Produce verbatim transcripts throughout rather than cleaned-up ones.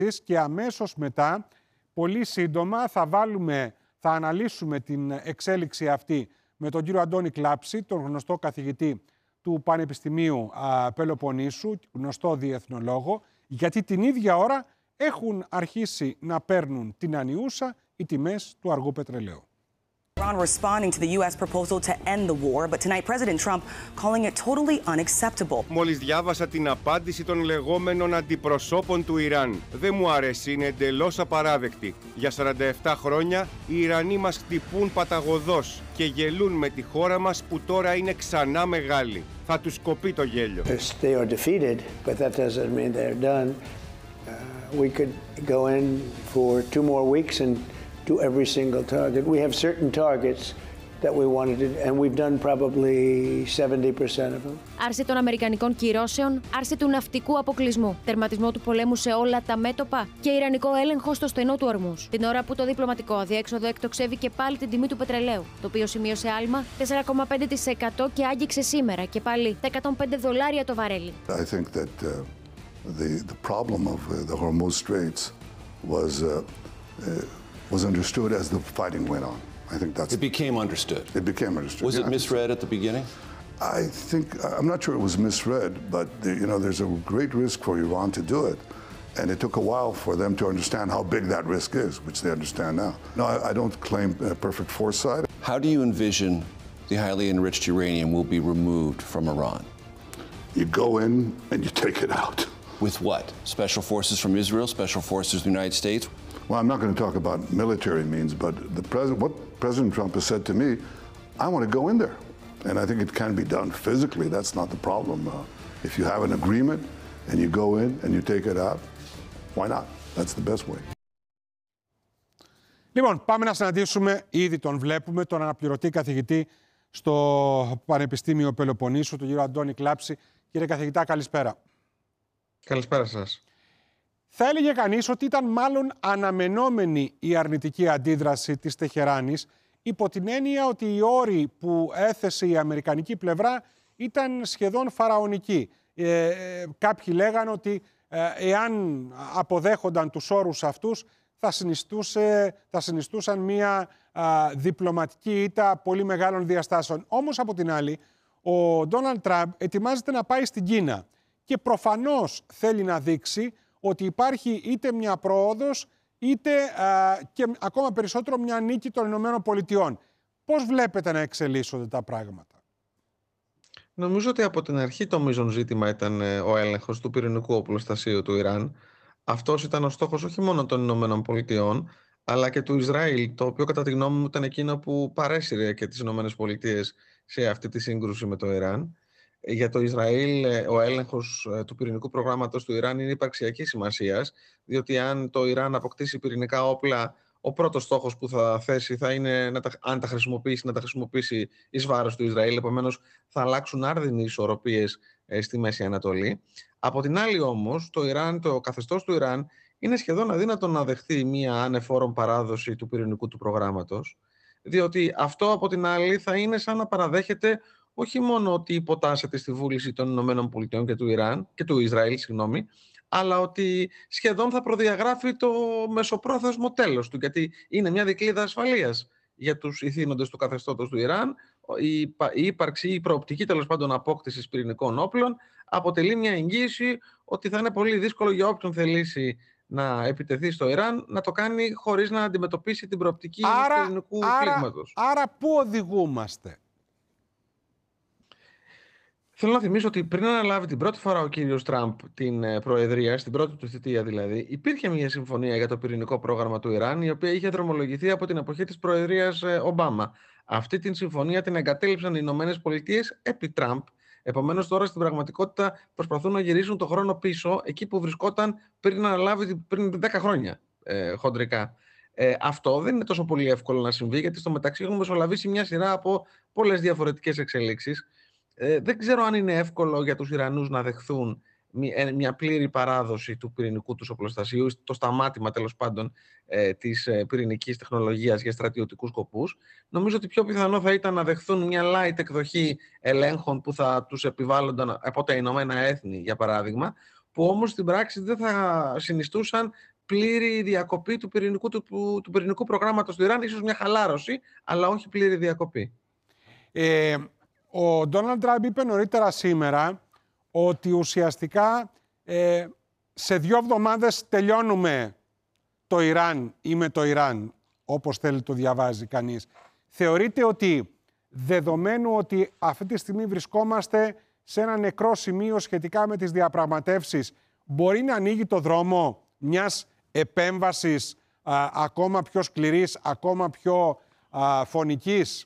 και αμέσως μετά, πολύ σύντομα, θα βάλουμε, θα αναλύσουμε την εξέλιξη αυτή με τον κύριο Αντώνη Κλάψη, τον γνωστό καθηγητή του Πανεπιστημίου α, Πελοποννήσου, γνωστό διεθνολόγο, γιατί την ίδια ώρα έχουν αρχίσει να παίρνουν την ανιούσα οι τιμές του αργού πετρελαίου. Iran responding to the U S proposal to end the war, but tonight President Trump calling it totally unacceptable. Μόλις διάβασα την απάντηση των λεγόμενων αντιπροσώπων του Ιράν. Δεν μου αρέσει, είναι εντελώς απαράδεκτη. Για σαράντα επτά χρόνια οι Ιρανοί μας χτυπούν παταγωδώς και γελούν με τη χώρα μας που τώρα είναι ξανά μεγάλη. Θα τους κοπεί το γέλιο. They are defeated, but that doesn't mean they're done. Uh, we could go in for two more weeks and to every single target. We have certain targets that we wanted to, and we've done probably seventy percent of them. Άρση των αμερικανικών κυρώσεων, άρση του ναυτικού αποκλεισμού, τερματισμό του πολέμου σε όλα τα μέτωπα και ιρανικό έλεγχο στο στενό του Ορμούζ. Την ώρα που το διπλωματικό αδιέξοδο εκτοξεύει και πάλι την τιμή του πετρελαίου, το οποίο σημείωσε άλμα τέσσερα κόμμα πέντε τοις εκατό και άγγιξε σήμερα και πάλι τα εκατόν πέντε δολάρια το βαρέλι. I think that uh, the the problem of uh, the Hormuz Straits was uh, uh, was understood as the fighting went on. I think that's... It became understood. It became understood. Was yeah, it misread at the beginning? I think, I'm not sure it was misread, but the, you know, there's a great risk for Iran to do it. And it took a while for them to understand how big that risk is, which they understand now. No, I, I don't claim uh, perfect foresight. How do you envision the highly enriched uranium will be removed from Iran? You go in and you take it out. With what? Special forces from Israel, special forces of the United States? Well, I'm not going to talk about military means, but the president, what President Trump has said to me, I want to go in there. And I think it can be done physically. That's not the problem. Uh, if you have an agreement and you go in and you take it out, why not? That's the best way. Λοιπόν, πάμε να συναντήσουμε, ήδη τον βλέπουμε, τον αναπληρωτή καθηγητή στο Πανεπιστήμιο Πελοποννήσου, τον κύριο Αντώνη Κλάψη. Κύριε καθηγητά, καλησπέρα. Καλησπέρα σας. Θα έλεγε κανείς ότι ήταν μάλλον αναμενόμενη η αρνητική αντίδραση της Τεχεράνης, υπό την έννοια ότι οι όροι που έθεσε η αμερικανική πλευρά ήταν σχεδόν φαραωνικοί. Ε, ε, κάποιοι λέγαν ότι ε, εάν αποδέχονταν τους όρους αυτούς θα, συνιστούσε, θα συνιστούσαν μια α, διπλωματική ήττα πολύ μεγάλων διαστάσεων. Όμως από την άλλη, ο Ντόναλντ Τραμπ ετοιμάζεται να πάει στην Κίνα και προφανώς θέλει να δείξει ότι υπάρχει είτε μια πρόοδος, είτε α, και ακόμα περισσότερο μια νίκη των Ηνωμένων Πολιτειών. Πώς βλέπετε να εξελίσσονται τα πράγματα? Νομίζω ότι από την αρχή το μείζον ζήτημα ήταν ο έλεγχος του πυρηνικού οπλοστασίου του Ιράν. Αυτός ήταν ο στόχος όχι μόνο των Ηνωμένων Πολιτειών, αλλά και του Ισραήλ, το οποίο κατά τη γνώμη μου ήταν εκείνο που παρέσυρε και τις Ηνωμένες Πολιτείες σε αυτή τη σύγκρουση με το Ιράν. Για το Ισραήλ, ο έλεγχος του πυρηνικού προγράμματος του Ιράν είναι υπαρξιακής σημασίας, διότι αν το Ιράν αποκτήσει πυρηνικά όπλα, ο πρώτος στόχος που θα θέσει θα είναι, να τα, αν τα χρησιμοποιήσει, να τα χρησιμοποιήσει εις βάρος του Ισραήλ. Επομένως, θα αλλάξουν άρδινοι ισορροπίες ε, στη Μέση Ανατολή. Από την άλλη όμως, το, Ιράν, το καθεστώς του Ιράν είναι σχεδόν αδύνατο να δεχθεί μια ανεφόρον παράδοση του πυρηνικού του προγράμματος, διότι αυτό από την άλλη θα είναι σαν να παραδέχεται όχι μόνο ότι υποτάσσεται στη βούληση των Ηνωμένων Πολιτειών και του Ιράν και του Ισραήλ, συγγνώμη, αλλά ότι σχεδόν θα προδιαγράφει το μεσοπρόθεσμο τέλος του, γιατί είναι μια δικλείδα ασφαλείας για τους ηθήνοντες του καθεστώτος του Ιράν. Η, η ύπαρξη ή η προοπτική τέλος πάντων απόκτησης πυρηνικών όπλων αποτελεί μια εγγύηση ότι θα είναι πολύ δύσκολο για όποιον θελήσει να επιτεθεί στο Ιράν να το κάνει χωρίς να αντιμετωπίσει την προοπτική άρα, του πυρηνικού πλήγματος. Άρα πού οδηγούμαστε? Θέλω να θυμίσω ότι πριν αναλάβει την πρώτη φορά ο κύριος Τραμπ την προεδρία, στην πρώτη του θητεία δηλαδή, υπήρχε μια συμφωνία για το πυρηνικό πρόγραμμα του Ιράν, η οποία είχε δρομολογηθεί από την εποχή της προεδρίας Ομπάμα. Αυτή την συμφωνία την εγκατέλειψαν οι Ηνωμένες Πολιτείες επί Τραμπ. Επομένως, τώρα στην πραγματικότητα προσπαθούν να γυρίσουν το χρόνο πίσω, εκεί που βρισκόταν πριν αναλάβει πριν δέκα χρόνια, ε, χοντρικά. Ε, αυτό δεν είναι τόσο πολύ εύκολο να συμβεί, γιατί στο μεταξύ έχουμε μεσολαβήσει μια σειρά από πολλές διαφορετικές εξελίξεις. Ε, δεν ξέρω αν είναι εύκολο για τους Ιρανούς να δεχθούν μια πλήρη παράδοση του πυρηνικού τους οπλοστασίου, το σταμάτημα τέλος πάντων ε, της ε, πυρηνικής τεχνολογίας για στρατιωτικούς σκοπούς. Νομίζω ότι πιο πιθανό θα ήταν να δεχθούν μια light εκδοχή ελέγχων που θα τους επιβάλλονταν από τα Ηνωμένα Έθνη, για παράδειγμα, που όμως στην πράξη δεν θα συνιστούσαν πλήρη διακοπή του πυρηνικού, του, του πυρηνικού προγράμματος του Ιράν, ίσως μια χαλάρωση, αλλά όχι πλήρη διακοπή. Ε, ο Ντόναλντ Τραμπ είπε νωρίτερα σήμερα ότι ουσιαστικά ε, σε δύο εβδομάδες τελειώνουμε το Ιράν ή με το Ιράν, όπως θέλει το διαβάζει κανείς. Θεωρείτε ότι δεδομένου ότι αυτή τη στιγμή βρισκόμαστε σε ένα νεκρό σημείο σχετικά με τις διαπραγματεύσεις, μπορεί να ανοίγει το δρόμο μιας επέμβασης α, ακόμα πιο σκληρής, ακόμα πιο α, φωνικής?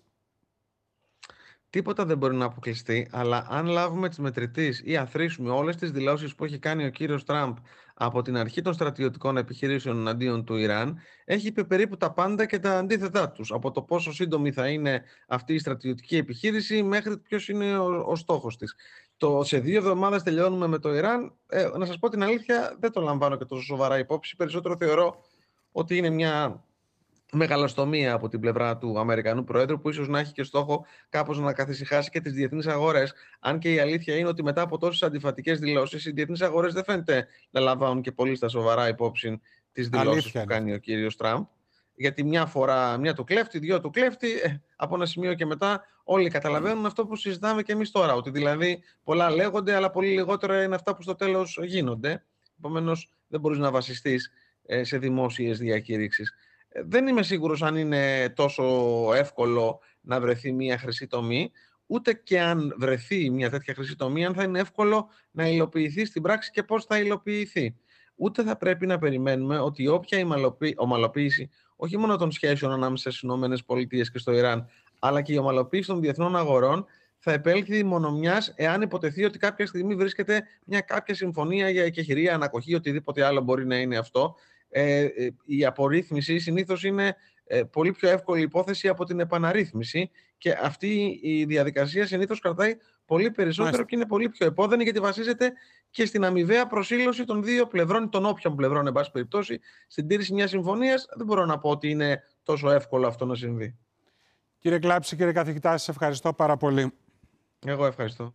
Τίποτα δεν μπορεί να αποκλειστεί, αλλά αν λάβουμε τις μετρητής ή αθροίσουμε όλες τις δηλώσεις που έχει κάνει ο κύριος Τραμπ από την αρχή των στρατιωτικών επιχειρήσεων εναντίον του Ιράν, έχει πει περίπου τα πάντα και τα αντίθετά τους. Από το πόσο σύντομη θα είναι αυτή η στρατιωτική επιχείρηση μέχρι ποιος είναι ο, ο στόχος της. Το σε δύο εβδομάδες τελειώνουμε με το Ιράν, ε, να σας πω την αλήθεια, δεν το λαμβάνω και τόσο σοβαρά υπόψη. Περισσότερο θεωρώ ότι είναι μια μεγαλοστομία από την πλευρά του Αμερικανού Προέδρου, που ίσως να έχει και στόχο κάπως να καθησυχάσει και τις διεθνείς αγορές. Αν και η αλήθεια είναι ότι μετά από τόσες αντιφατικές δηλώσεις, οι διεθνείς αγορές δεν φαίνεται να λαμβάνουν και πολύ στα σοβαρά υπόψη τις δηλώσεις που κάνει ο κύριος Τραμπ. Γιατί μια φορά μια του κλέφτη, δυο του κλέφτη, ε, από ένα σημείο και μετά όλοι καταλαβαίνουν αυτό που συζητάμε και εμείς τώρα. Ότι δηλαδή πολλά λέγονται, αλλά πολύ λιγότερα είναι αυτά που στο τέλος γίνονται. Επομένως, δεν μπορείς να βασιστείς ε, σε δημόσιες διακήρυξεις. Δεν είμαι σίγουρος αν είναι τόσο εύκολο να βρεθεί μια χρυσή τομή, ούτε και αν βρεθεί μια τέτοια χρυσή τομή, αν θα είναι εύκολο να υλοποιηθεί στην πράξη και πώς θα υλοποιηθεί. Ούτε θα πρέπει να περιμένουμε ότι όποια ομαλοποίηση, όχι μόνο των σχέσεων ανάμεσα στις ΗΠΑ και στο Ιράν, αλλά και η ομαλοποίηση των διεθνών αγορών, θα επέλθει μόνο μιας εάν υποτεθεί ότι κάποια στιγμή βρίσκεται μια κάποια συμφωνία για εκεχηρία, ανακοχή, οτιδήποτε άλλο μπορεί να είναι αυτό. Ε, η απορρίθμιση συνήθως είναι ε, πολύ πιο εύκολη υπόθεση από την επαναρρύθμιση, και αυτή η διαδικασία συνήθως κρατάει πολύ περισσότερο. Μάλιστα. Και είναι πολύ πιο επώδυνη, γιατί βασίζεται και στην αμοιβαία προσήλωση των δύο πλευρών, των όποιων πλευρών, εν πάση περιπτώσει, στην τήρηση μιας συμφωνίας. Δεν μπορώ να πω ότι είναι τόσο εύκολο αυτό να συμβεί. Κύριε Κλάψη, κύριε καθηγητά, σας ευχαριστώ πάρα πολύ. Εγώ ευχαριστώ.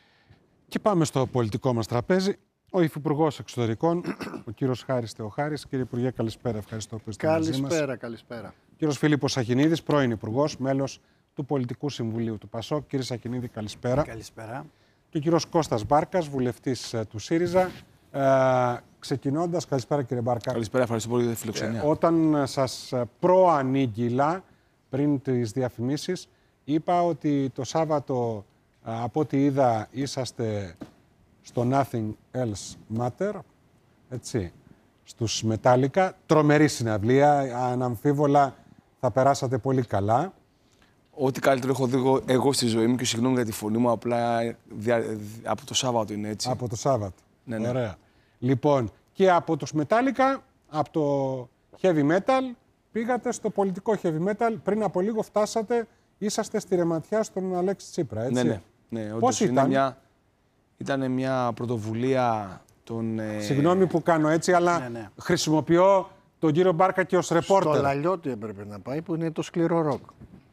Και πάμε στο πολιτικό μας τραπέζι. Ο Υφυπουργός Εξωτερικών, ο κύριος Χάρης Θεοχάρης. Κύριε Υπουργέ, καλησπέρα. Ευχαριστώ που είστε μαζί μας. Καλησπέρα, καλησπέρα. Κύριος Φίλιππος Σαχινίδης, πρώην Υπουργός, μέλος του Πολιτικού Συμβουλίου του ΠΑΣΟΚ. Κύριε Σαχινίδη, καλησπέρα. Καλησπέρα. Και ο κύριος Κώστας Μπάρκας, βουλευτής του ΣΥΡΙΖΑ. Ε, ξεκινώντας, καλησπέρα κύριε Μπάρκα. Καλησπέρα, ευχαριστώ πολύ για τη φιλοξενία. Ε, όταν σας προανήγγυλα πριν τις διαφημίσεις, είπα ότι το Σάββατο, από ό,τι είδα, είσαστε στο Nothing Else Matter, έτσι, στους Metallica. Τρομερή συναυλία, αναμφίβολα θα περάσατε πολύ καλά. Ό,τι καλύτερο έχω δει εγώ στη ζωή μου, και συγγνώμη για τη φωνή μου, απλά δια, από το Σάββατο είναι έτσι. Από το Σάββατο. Ναι, ναι. Ωραία. Λοιπόν, και από τους Metallica, από το heavy metal, πήγατε στο πολιτικό heavy metal. Πριν από λίγο φτάσατε, είσαστε στη ρεματιά στον Αλέξη Τσίπρα, έτσι. Ναι, ναι. ναι Πώς ήταν? Είναι μια, ήταν μια πρωτοβουλία των... Συγγνώμη που κάνω έτσι, αλλά ναι, ναι. χρησιμοποιώ τον κύριο Μπάρκα και ως ρεπόρτερ. Στο Λαλιώτη έπρεπε να πάει, που είναι το σκληρό ροκ.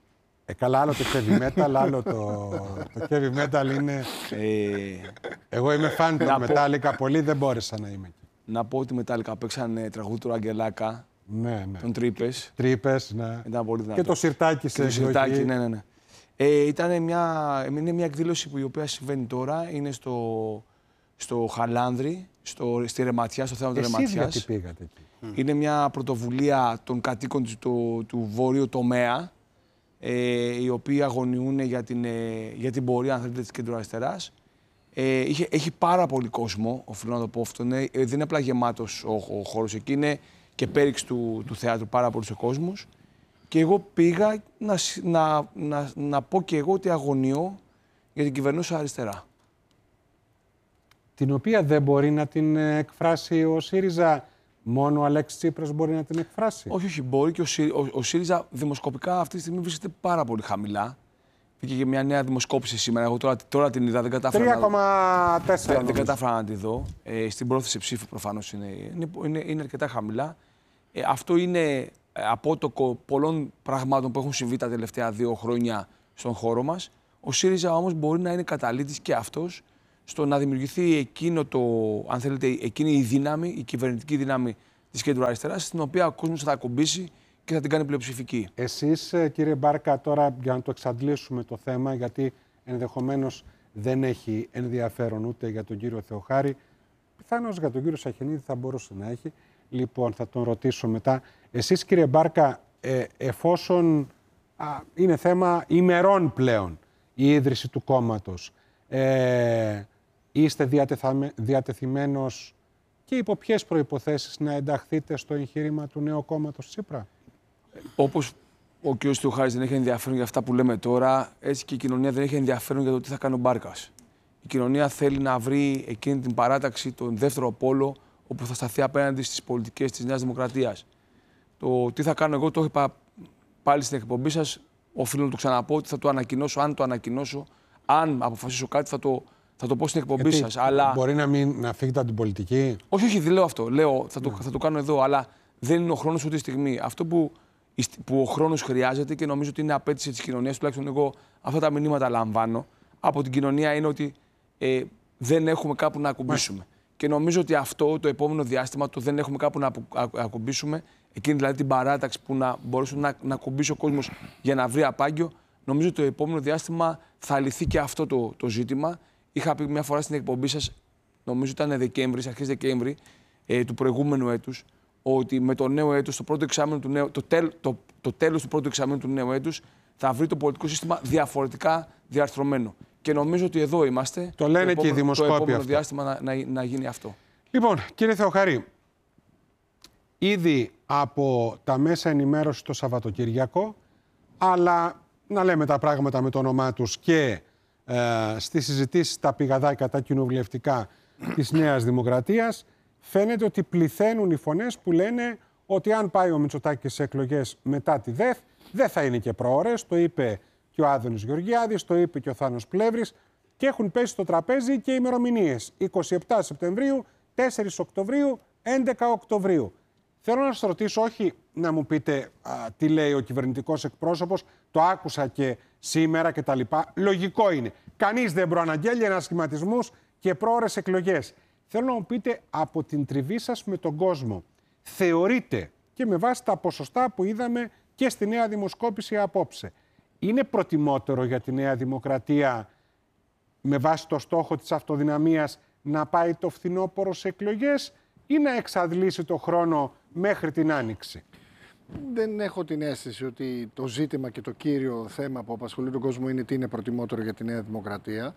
Ε, καλά, άλλο το heavy metal, άλλο το, το heavy metal είναι... Ε, Εγώ είμαι φαν των Metallica, πω... πολύ δεν μπόρεσα να είμαι εκεί. Να πω ότι οι Metallica παίξαν τραγούδι του Αγγελάκα, ναι, ναι. τον Τρύπες. Τρύπες, ναι. Ήταν πολύ δυνατό. Και το Σιρτάκι σε το Σιρτάκι, ναι, ναι, ναι. Ε, ήταν μια, είναι μια εκδήλωση που η οποία συμβαίνει τώρα, είναι στο, στο Χαλάνδρη, στο, στη Ρεματιά, στο θέμα του Ρεματιάς. Εσείς γιατί πήγατε εκεί? Είναι μια πρωτοβουλία των κατοίκων του, του, του βόρειου τομέα, ε, οι οποίοι αγωνιούν για την, ε, για την πορεία, αν θέλετε, της κεντροαριστεράς. Ε, είχε, έχει πάρα πολύ κόσμο, οφείλω να το πω αυτό. Ναι, δεν είναι απλά γεμάτος ο, ο χώρος εκεί, είναι και πέριξ του, του θεάτρου, πάρα πολλούς ο κόσμος. Και εγώ πήγα να, να, να, να πω και εγώ ότι αγωνιώ για την κυβερνούσα αριστερά. Την οποία δεν μπορεί να την εκφράσει ο ΣΥΡΙΖΑ, μόνο ο Αλέξης Τσίπρας μπορεί να την εκφράσει? Όχι, όχι, μπορεί και ο, ΣΥ, ο, ο ΣΥΡΙΖΑ δημοσκοπικά αυτή τη στιγμή βρίσκεται πάρα πολύ χαμηλά. Βγήκε και μια νέα δημοσκόπηση σήμερα, εγώ τώρα, τώρα την είδα, δεν κατάφερα τρία κόμμα τέσσερα δεν, δεν κατάφερα να τη δω. Ε, στην πρόθεση ψήφου προφανώς είναι, είναι, είναι, είναι αρκετά χαμηλά. Ε, αυτό είναι απότοκο πολλών πραγμάτων που έχουν συμβεί τα τελευταία δύο χρόνια στον χώρο μας. Ο ΣΥΡΙΖΑ όμως μπορεί να είναι καταλήτης και αυτός στο να δημιουργηθεί εκείνο το, αν θέλετε, εκείνη η δύναμη, η κυβερνητική δύναμη της κεντροαριστεράς, στην οποία ο κόσμος θα ακουμπήσει και θα την κάνει πλειοψηφική. Εσείς, κύριε Μπάρκα, τώρα για να το εξαντλήσουμε το θέμα, γιατί ενδεχομένως δεν έχει ενδιαφέρον ούτε για τον κύριο Θεοχάρη, πιθανώς για τον κύριο Σαχενίδη θα μπορούσε να έχει. Λοιπόν, θα τον ρωτήσω μετά. Εσείς, κύριε Μπάρκα, ε, εφόσον α, είναι θέμα ημερών πλέον η ίδρυση του κόμματος, ε, είστε διατεθαμε, διατεθειμένος και υπό ποιες προϋποθέσεις να ενταχθείτε στο εγχείρημα του νέου κόμματος Τσίπρα? Όπως ο κ. Θεοχάρης δεν έχει ενδιαφέρον για αυτά που λέμε τώρα, έτσι και η κοινωνία δεν έχει ενδιαφέρον για το τι θα κάνει ο Μπάρκας. Η κοινωνία θέλει να βρει εκείνη την παράταξη, τον δεύτερο πόλο, όπου θα σταθεί απέναντι στις πολιτικές της Νέας Δημοκρατίας. Το τι θα κάνω εγώ, το είπα πάλι στην εκπομπή σας, οφείλω να το ξαναπώ, ότι θα το ανακοινώσω, αν το ανακοινώσω, αν αποφασίσω κάτι, θα το, θα το πω στην εκπομπή Γιατί σας. Αλλά... Μπορεί να, μην, να φύγετε από την πολιτική. Όχι, όχι, δεν λέω αυτό. Λέω, θα το, θα το κάνω εδώ, αλλά δεν είναι ο χρόνος ούτε η στιγμή. Αυτό που, που ο χρόνος χρειάζεται και νομίζω ότι είναι απέτηση της κοινωνίας, τουλάχιστον εγώ αυτά τα μηνύματα λαμβάνω από την κοινωνία, είναι ότι ε, δεν έχουμε κάπου να ακουμπήσουμε. Μάλιστα. Και νομίζω ότι αυτό το επόμενο διάστημα, το δεν έχουμε κάπου να ακουμπήσουμε, εκείνη δηλαδή την παράταξη που να μπορούσε να, να ακουμπήσει ο κόσμος για να βρει απάγγιο, νομίζω ότι το επόμενο διάστημα θα λυθεί και αυτό το, το ζήτημα. Είχα πει μια φορά στην εκπομπή σας, νομίζω ήταν Δεκέμβρη, αρχές Δεκέμβρη ε, του προηγούμενου έτους, ότι με το νέο έτος, το, πρώτο εξάμηνο του νέου, το, τέλ, το, το τέλος του πρώτου εξαμήνου του νέου έτους, θα βρει το πολιτικό σύστημα διαφορετικά διαρθρωμένο. Και νομίζω ότι εδώ είμαστε. Το λένε το και οι δημοσκόποι. Το επόμενο αυτό. διάστημα να, να, να γίνει αυτό. Λοιπόν, κύριε Θεοχάρη, ήδη από τα μέσα ενημέρωση το Σαββατοκύριακο, αλλά να λέμε τα πράγματα με το όνομά τους και ε, στις συζητήσεις τα πηγαδάκια, τα κοινοβουλευτικά της Νέας Δημοκρατίας, φαίνεται ότι πληθαίνουν οι φωνές που λένε ότι αν πάει ο Μητσοτάκης σε εκλογές μετά τη ΔΕΘ, δεν θα είναι και προώρες. Το είπε και ο Άδωνης Γεωργιάδης, το είπε και ο Θάνος Πλεύρης και έχουν πέσει στο τραπέζι και ημερομηνίες. είκοσι επτά Σεπτεμβρίου, τέσσερις Οκτωβρίου, έντεκα Οκτωβρίου. Θέλω να σας ρωτήσω, όχι να μου πείτε α, τι λέει ο κυβερνητικός εκπρόσωπος, το άκουσα και σήμερα και τα λοιπά. Λογικό είναι. Κανείς δεν προαναγγέλει ανασχηματισμούς και πρόωρες εκλογές. Θέλω να μου πείτε από την τριβή σας με τον κόσμο, θεωρείτε και με βάση τα ποσοστά που είδαμε και στη νέα δημοσκόπηση απόψε, είναι προτιμότερο για τη Νέα Δημοκρατία με βάση το στόχο της αυτοδυναμίας να πάει το φθινόπωρο σε εκλογές ή να εξαντλήσει το χρόνο μέχρι την Άνοιξη? Δεν έχω την αίσθηση ότι το ζήτημα και το κύριο θέμα που απασχολεί τον κόσμο είναι τι είναι προτιμότερο για τη Νέα Δημοκρατία.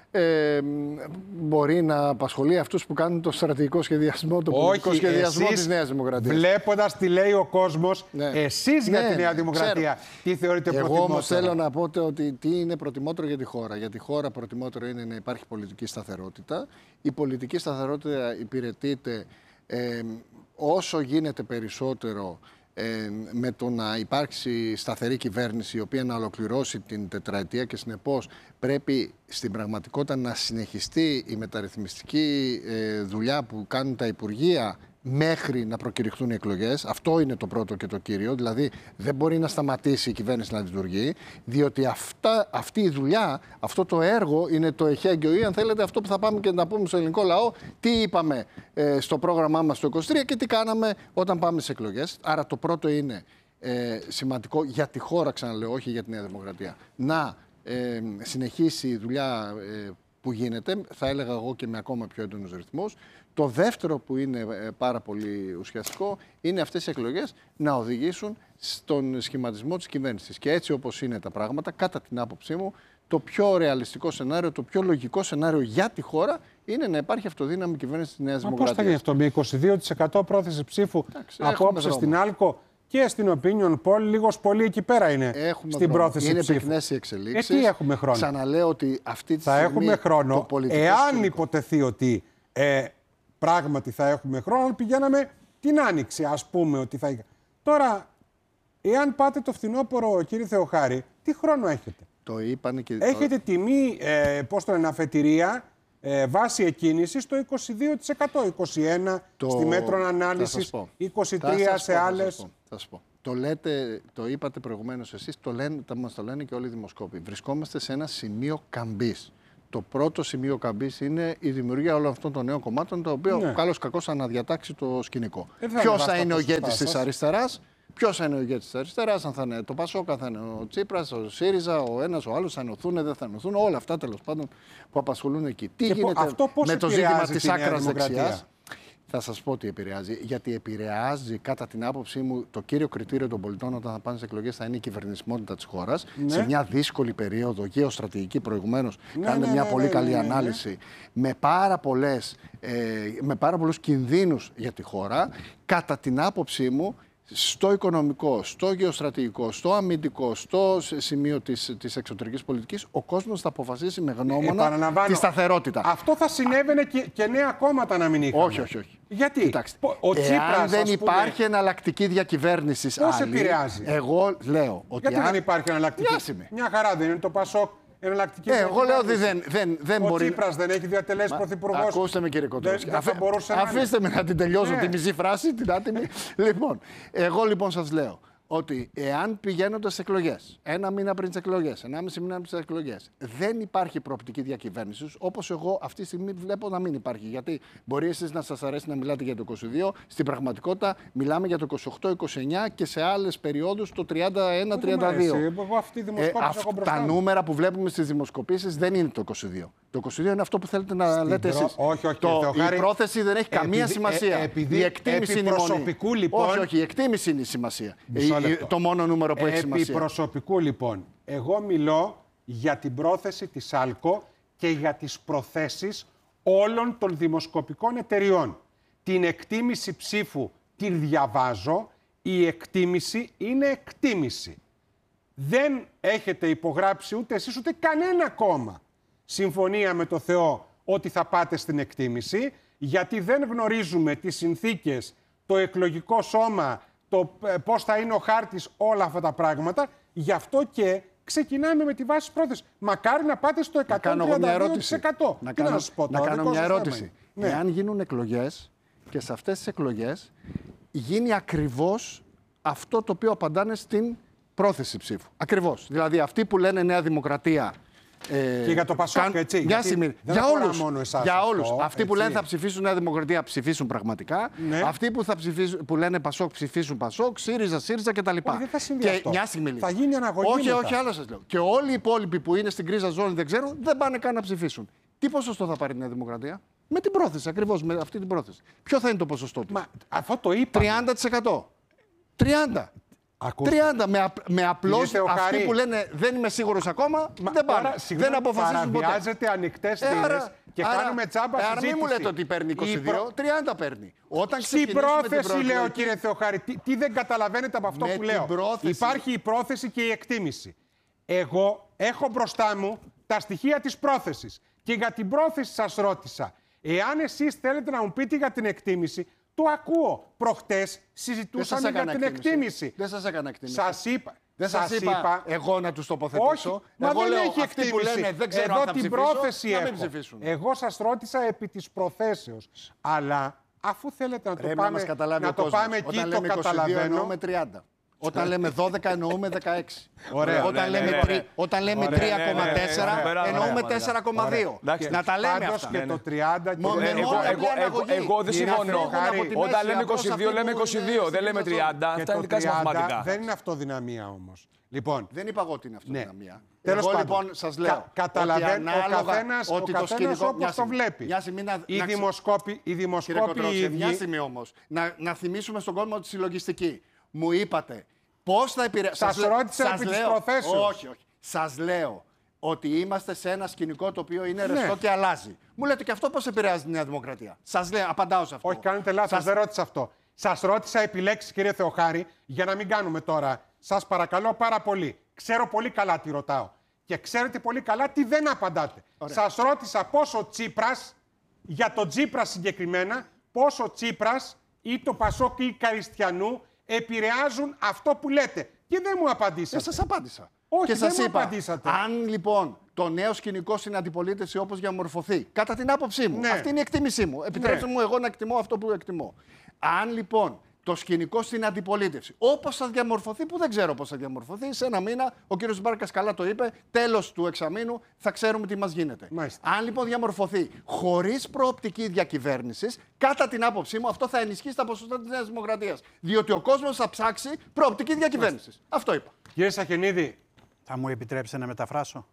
Ε, μπορεί να απασχολεί αυτούς που κάνουν το στρατηγικό σχεδιασμό, το πολιτικό Όχι, σχεδιασμό της Νέας Δημοκρατίας. Βλέποντας τι λέει ο κόσμος, ναι. εσείς ναι, για τη Νέα Δημοκρατία, ξέρω. Τι θεωρείτε Εγώ προτιμότερο? Εγώ όμως θέλω να πω ότι τι είναι προτιμότερο για τη χώρα. Για τη χώρα προτιμότερο είναι να υπάρχει πολιτική σταθερότητα. Η πολιτική σταθερότητα υπηρετείται ε, όσο γίνεται περισσότερο Ε, με το να υπάρξει σταθερή κυβέρνηση η οποία να ολοκληρώσει την τετραετία και συνεπώς πρέπει στην πραγματικότητα να συνεχιστεί η μεταρρυθμιστική ε, δουλειά που κάνουν τα Υπουργεία μέχρι να προκηρυχθούν οι εκλογές. Αυτό είναι το πρώτο και το κύριο. Δηλαδή δεν μπορεί να σταματήσει η κυβέρνηση να λειτουργεί, διότι αυτά, αυτή η δουλειά, αυτό το έργο είναι το εχέγγυο ή αν θέλετε αυτό που θα πάμε και να πούμε στο ελληνικό λαό τι είπαμε ε, στο πρόγραμμά μας το είκοσι τρία και τι κάναμε όταν πάμε στις εκλογές. Άρα το πρώτο είναι ε, σημαντικό για τη χώρα, ξαναλέω, όχι για τη Νέα Δημοκρατία, να ε, συνεχίσει η δουλειά ε, που γίνεται, θα έλεγα εγώ και με ακόμα πιο έντονους ρυθμούς. Το δεύτερο που είναι πάρα πολύ ουσιαστικό είναι αυτές οι εκλογές να οδηγήσουν στον σχηματισμό της κυβέρνησης. Και έτσι όπως είναι τα πράγματα, κατά την άποψή μου, το πιο ρεαλιστικό σενάριο, το πιο λογικό σενάριο για τη χώρα είναι να υπάρχει αυτοδύναμη κυβέρνηση της Νέας Δημοκρατίας. Πώς θα γίνει αυτό με είκοσι δύο τοις εκατό πρόθεση ψήφου απόψε στην Άλκο και στην Opinion Poll, λίγος πολύ εκεί πέρα είναι έχουμε στην χρόνο. πρόθεση είναι ψήφου. Είναι πυκνές οι εξελίξεις. Ε, τι έχουμε χρόνο? Ξαναλέω ότι αυτή τη θα στιγμή έχουμε χρόνο, πολιτικό εάν σκηνικό... υποτεθεί ότι ε, πράγματι θα έχουμε χρόνο, πηγαίναμε την Άνοιξη, ας πούμε ότι θα... Τώρα, εάν πάτε το φθινόπωρο, κύριε Θεοχάρη, τι χρόνο έχετε? Το είπανε και... Έχετε τιμή, ε, πώς το λένε, αφετηρία, ε, βάση εκκίνησης το είκοσι δύο τοις εκατό, είκοσι ένα τοις εκατό το... στη μέτρων ανάλυσης, είκοσι τρία τοις εκατό σε άλλες. Θα σας πω. Το λέτε, το είπατε προηγουμένως εσείς, το λένε, μας το λένε και όλοι οι δημοσκόποι. Βρισκόμαστε σε ένα σημείο καμπής. το πρώτο σημείο καμπής είναι η δημιουργία όλων αυτών των νέων κομμάτων, το οποίο ναι. καλώς κακώς αναδιατάξει το σκηνικό. Ε, ποιος θα είναι ο ηγέτης της αριστεράς, ποιος θα είναι ο ηγέτης της αριστεράς, αν θα είναι το Πασόκ, αν θα είναι ο Τσίπρας, ο ΣΥΡΙΖΑ, ο ένας, ο άλλος, θα ενωθούν, δεν θα ενωθούν, όλα αυτά τέλος πάντων που απασχολούν εκεί. Τι και γίνεται αυτό με το ζήτημα της άκρας δεξιάς. Θα σας πω τι επηρεάζει. Γιατί επηρεάζει, κατά την άποψή μου, το κύριο κριτήριο των πολιτών όταν θα πάνε σε εκλογές θα είναι η κυβερνησιμότητα της χώρας. Ναι. Σε μια δύσκολη περίοδο, γεωστρατηγική προηγουμένως, ναι, κάνετε ναι, μια ναι, πολύ ναι, καλή ναι, ναι, ανάλυση, ναι. Με, πάρα πολλές, ε, με πάρα πολλούς κινδύνους για τη χώρα. Κατά την άποψή μου, στο οικονομικό, στο γεωστρατηγικό, στο αμυντικό, στο σημείο της, της εξωτερικής πολιτικής, ο κόσμος θα αποφασίσει με γνώμονα τη σταθερότητα. Αυτό θα συνέβαινε και, και νέα κόμματα να μην είχαμε. Όχι, όχι, όχι. Γιατί? Κοιτάξτε, ο Τσίπρας, εάν δεν πούμε, υπάρχει εναλλακτική διακυβέρνηση, πώς επηρεάζει? Εγώ λέω ότι. Γιατί αν... δεν υπάρχει εναλλακτική? Διάσημη. Μια χαρά δεν είναι το Πασόκ. Ε, εγώ λέω ότι δεν, δεν, δεν ο μπορεί. Ο Τσίπρας δεν έχει διατελέσει πρωθυπουργός. Ακούστε με, κύριε Κοντρόσκη. Αφ... Αφήστε με να την τελειώσω ναι. τη μισή φράση, την άτιμη. Λοιπόν, εγώ λοιπόν σας λέω ότι εάν πηγαίνοντας σε εκλογές, ένα μήνα πριν τις εκλογές, ενάμιση μήνα πριν τις εκλογές, δεν υπάρχει προοπτική διακυβέρνηση, όπως εγώ αυτή τη στιγμή βλέπω να μην υπάρχει. Γιατί μπορεί εσείς να σας αρέσει να μιλάτε για το είκοσι δύο, στην πραγματικότητα μιλάμε για το είκοσι οκτώ είκοσι εννιά και σε άλλες περιόδους το τριάντα ένα τριάντα δύο. Εγώ αυτή τη ε, τα νούμερα που βλέπουμε στις δημοσκοπήσεις δεν είναι το είκοσι δύο. Το είκοσι δύο είναι αυτό που θέλετε να στην λέτε εσείς. Όχι, όχι, το, η πρόθεση δεν έχει καμία επειδή, σημασία. Ε, επειδή, η εκτίμηση είναι η προσωπικού, λοιπόν, όχι, όχι, η εκτίμηση είναι η σημασία. Το μόνο νούμερο που έχει σημασία. Επί προσωπικού, λοιπόν, εγώ μιλώ για την πρόθεση της ΑΛΚΟ και για τις προθέσεις όλων των δημοσκοπικών εταιριών. Την εκτίμηση ψήφου την διαβάζω, η εκτίμηση είναι εκτίμηση. Δεν έχετε υπογράψει ούτε εσείς ούτε κανένα κόμμα συμφωνία με το Θεό ότι θα πάτε στην εκτίμηση, γιατί δεν γνωρίζουμε τις συνθήκες, το εκλογικό σώμα, το πώς θα είναι ο χάρτης, όλα αυτά τα πράγματα. Γι' αυτό και ξεκινάμε με τη βάση της πρόθεσης. Μακάρι να πάτε στο εκατόν τριάντα δύο τοις εκατό. Να Τι κάνω, να σας πω, να κάνω μια ερώτηση. Ναι. Εάν γίνουν εκλογές και σε αυτές τις εκλογές γίνει ακριβώς αυτό το οποίο απαντάνε στην πρόθεση ψήφου. Ακριβώς. Δηλαδή αυτοί που λένε Νέα Δημοκρατία. Ε, και για το Πασόκ, καν... έτσι. Για, σημερι... για όλους. Μόνο εσάς για αυτό, όλους. Αυτοί έτσι. που λένε θα ψηφίσουν Νέα Δημοκρατία ψηφίσουν πραγματικά. Ναι. Αυτοί που, θα ψηφίσουν, που λένε Πασόκ ψηφίσουν Πασόκ, ΣΥΡΙΖΑ, ΣΥΡΙΖΑ κτλ. Όχι, δεν θα συμβεί και αυτό. μια στιγμή θα γίνει αναγωγή. Όχι, μετά. όχι, άλλο σας λέω. Και όλοι οι υπόλοιποι που είναι στην κρίζα ζώνη δεν ξέρουν, δεν πάνε καν να ψηφίσουν. Τι ποσοστό θα πάρει η Νέα Δημοκρατία? Με την πρόθεση, ακριβώς με αυτή την πρόθεση. Ποιο θα είναι το ποσοστό του? Μα αυτό το είπα. τριάντα τοις εκατό. τριάντα. Ακούστε. τριάντα με, απ, με απλώς αυτοί που λένε δεν είμαι σίγουρος ακόμα, Μα, δεν πάνε. Άρα, συγγνώμη, δεν αποφασίζουν ποτέ. Παραβιάζετε ανοιχτές θύρες και άρα, κάνουμε τσάμπα άρα, συζήτηση. Άρα μην μου λέτε ότι παίρνει είκοσι δύο, προ... τριάντα παίρνει. Όταν στην πρόθεση την λέω, κύριε Θεοχάρη, τι, τι δεν καταλαβαίνετε από αυτό με που λέω. Πρόθεση... Υπάρχει η πρόθεση και η εκτίμηση. Εγώ έχω μπροστά μου τα στοιχεία της πρόθεσης. Και για την πρόθεση σας ρώτησα. Εάν εσείς θέλετε να μου πείτε για την εκτίμηση, το ακούω. Προχτές συζητούσαμε για την εκτίμηση. Δεν σας έκανα εκτίμηση. Σας είπα. Δεν σας, σας είπα, είπα εγώ να τους τοποθετήσω. Όχι, εγώ μα δεν λέω, έχει εκτίμηση. Που λένε, δεν ξέρω εδώ αν θα την ψηφίσω, πρόθεση να έχω. μην ψηφίσουν. Εγώ σας ρώτησα επί της προθέσεως. Αλλά αφού θέλετε να το Πρέπει πάμε, να να το πάμε εκεί, όταν το λέμε καταλαβαίνω. Εννοούμε τριάντα. Όταν λέμε δώδεκα εννοούμε δεκαέξι. Ωραία. Όταν λέμε, ναι, ναι. Όταν λέμε τρία κόμμα τέσσερα εννοούμε τέσσερα κόμμα δύο. Να τα λέμε αυτά. Και το τριάντα και εγώ δεν συμφωνώ. Όταν λέμε είκοσι δύο λέμε είκοσι δύο, δεν λέμε τριάντα. Αυτά είναι δικά σας μαθηματικά. Δεν είναι αυτοδυναμία όμως. Λοιπόν, δεν είπα εγώ ότι είναι αυτοδυναμία. Ναι. Εγώ πάντων, λοιπόν σας λέω κα, καταλαβαίνω ο καθένας, ότι ο καθένας το σκηνικό, όπως το βλέπει. Οι δημοσκόποι, οι δημοσκόποι μια στιγμή όμως, να, να θυμίσουμε στον κόσμο τη συλλογιστική. Μου είπατε πώς θα επηρεάσει. Σας ρώτησα επί της προθέσεως. Όχι, όχι. Σας λέω ότι είμαστε σε ένα σκηνικό το οποίο είναι ρευστό, ναι, και αλλάζει. Μου λέτε και αυτό πώς επηρεάζει τη Νέα Δημοκρατία? Σας λέω, απαντάω σε αυτό. Όχι, κάνετε λάθος, σας... δεν ρώτησα αυτό. Σας ρώτησα επιλέξεις, κύριε Θεοχάρη, για να μην κάνουμε τώρα. Σας παρακαλώ πάρα πολύ. Ξέρω πολύ καλά τι ρωτάω. Και ξέρετε πολύ καλά τι δεν απαντάτε. Ωραία. Σας ρώτησα πόσο Τσίπρας, για τον Τσίπρα συγκεκριμένα, πόσο Τσίπρας ή το Πασόκ ή Καριστιανού επηρεάζουν αυτό που λέτε. Και δεν μου απαντήσατε. Δεν σας απάντησα. Όχι, και δεν σας μου είπα, απαντήσατε. Αν λοιπόν το νέο σκηνικό στην αντιπολίτευση όπως διαμορφωθεί, κατά την άποψή μου, ναι, αυτή είναι η εκτίμησή μου. Επιτρέψτε, ναι, μου εγώ να εκτιμώ αυτό που εκτιμώ. Αν λοιπόν το σκηνικό στην αντιπολίτευση. Όπως θα διαμορφωθεί, που δεν ξέρω πώς θα διαμορφωθεί, σε ένα μήνα, ο κύριος Μπάρκας καλά το είπε, τέλος του εξαμήνου θα ξέρουμε τι μας γίνεται. Μάλιστα. Αν λοιπόν διαμορφωθεί χωρίς προοπτική διακυβέρνησης, κατά την άποψή μου, αυτό θα ενισχύσει τα ποσοστά της Νέας Δημοκρατίας. Διότι ο κόσμος θα ψάξει προοπτική διακυβέρνησης. Αυτό είπα. Κύριε Σαχενίδη. Θα μου επιτρέψετε να μεταφράσω.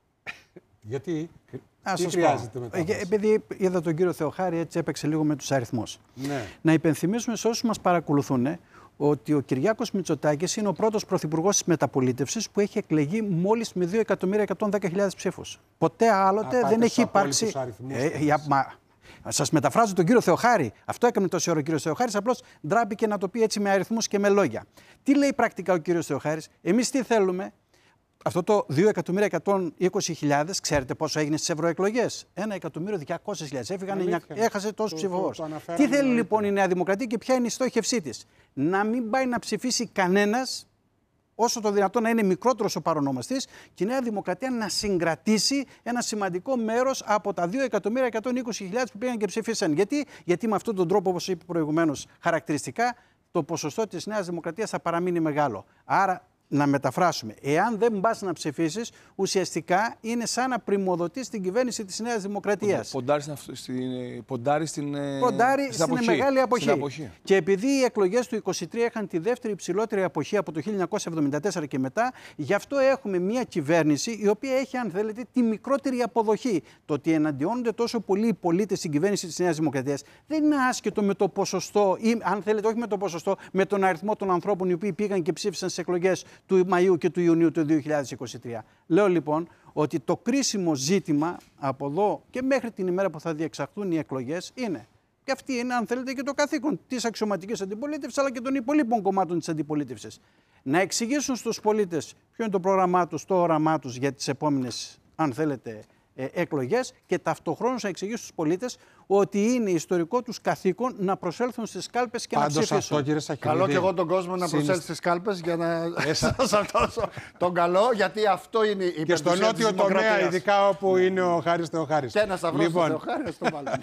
Γιατί, Α, τι σας χρειάζεται πω. μετάφραση? Επειδή είδα τον κύριο Θεοχάρη, έτσι έπαιξε λίγο με τους αριθμούς. Ναι. Να υπενθυμίσουμε σε όσους μας παρακολουθούν ότι ο Κυριάκος Μητσοτάκης είναι ο πρώτος πρωθυπουργός της μεταπολίτευσης που έχει εκλεγεί μόλις με δύο εκατομμύρια εκατόν δέκα χιλιάδες ψήφους. Ποτέ άλλοτε Α, δεν έχει υπάρξει. Ε, για, μα, σας μεταφράζω τον κύριο Θεοχάρη. Αυτό έκανε τόση ώρα ο κύριος Θεοχάρης. Απλώς ντράπηκε να το πει έτσι με αριθμούς και με λόγια. Τι λέει πρακτικά ο κύριος Θεοχάρης? Εμείς τι θέλουμε? Αυτό το δύο εκατομμύρια εκατόν είκοσι χιλιάδες, ξέρετε πόσο έγινε στις ευρωεκλογές? ένα εκατομμύριο διακόσιες χιλιάδες. Έφυγαν, έχασε τόσους ψηφοφόρους. Τι θέλει λοιπόν η Νέα Δημοκρατία και ποια είναι η στόχευσή της? Να μην πάει να ψηφίσει κανένας, όσο το δυνατόν να είναι μικρότερος ο παρονομαστής, και η Νέα Δημοκρατία να συγκρατήσει ένα σημαντικό μέρος από τα δύο εκατομμύρια εκατόν είκοσι χιλιάδες που πήγαν και ψηφίσαν. Γιατί? Γιατί με αυτόν τον τρόπο, όπως είπε προηγουμένως χαρακτηριστικά, το ποσοστό της Νέας Δημοκρατίας θα παραμείνει μεγάλο. Άρα, να μεταφράσουμε, εάν δεν πας να ψηφίσεις, ουσιαστικά είναι σαν να πρημοδοτείς την κυβέρνηση της Νέας Δημοκρατίας. Ποντάρει στην, ποντάρι στην, ποντάρι στην, στην αποχή. μεγάλη αποχή. Στην αποχή. Και επειδή οι εκλογές του είκοσι τρία είχαν τη δεύτερη υψηλότερη αποχή από το χίλια εννιακόσια εβδομήντα τέσσερα και μετά, γι' αυτό έχουμε μια κυβέρνηση η οποία έχει, αν θέλετε, τη μικρότερη αποδοχή. Το ότι εναντιώνονται τόσο πολλοί οι πολίτες στην κυβέρνηση της Νέας Δημοκρατίας δεν είναι άσχετο με το ποσοστό, ή αν θέλετε, όχι με το ποσοστό, με τον αριθμό των ανθρώπων οι οποίοι πήγαν και ψήφισαν στις εκλογές του Μαΐου και του Ιουνίου του δύο χιλιάδες είκοσι τρία. Λέω λοιπόν ότι το κρίσιμο ζήτημα από εδώ και μέχρι την ημέρα που θα διεξαχθούν οι εκλογές είναι, και αυτή είναι, αν θέλετε, και το καθήκον της αξιωματικής αντιπολίτευσης αλλά και των υπολείπων κομμάτων της αντιπολίτευσης, να εξηγήσουν στους πολίτες ποιο είναι το πρόγραμμά τους, το όραμά τους για τις επόμενες, αν θέλετε, εκλογές, και ταυτοχρόνως να εξηγήσουν στους πολίτες ότι είναι ιστορικό τους καθήκον να προσέλθουν στις κάλπες και Πάντως να ψηφίσουν. Αυτό, κύριε Σαχενίδη, Καλό και εγώ τον κόσμο να προσέλθει στις κάλπες για να σας δώσω τον καλό, γιατί αυτό είναι η και στο νότιο τομέα, ειδικά όπου είναι ο Χάρης Θεοχάρης. Και ένα σταυρό λοιπόν. στο Θεοχάρη, στο μάλλον.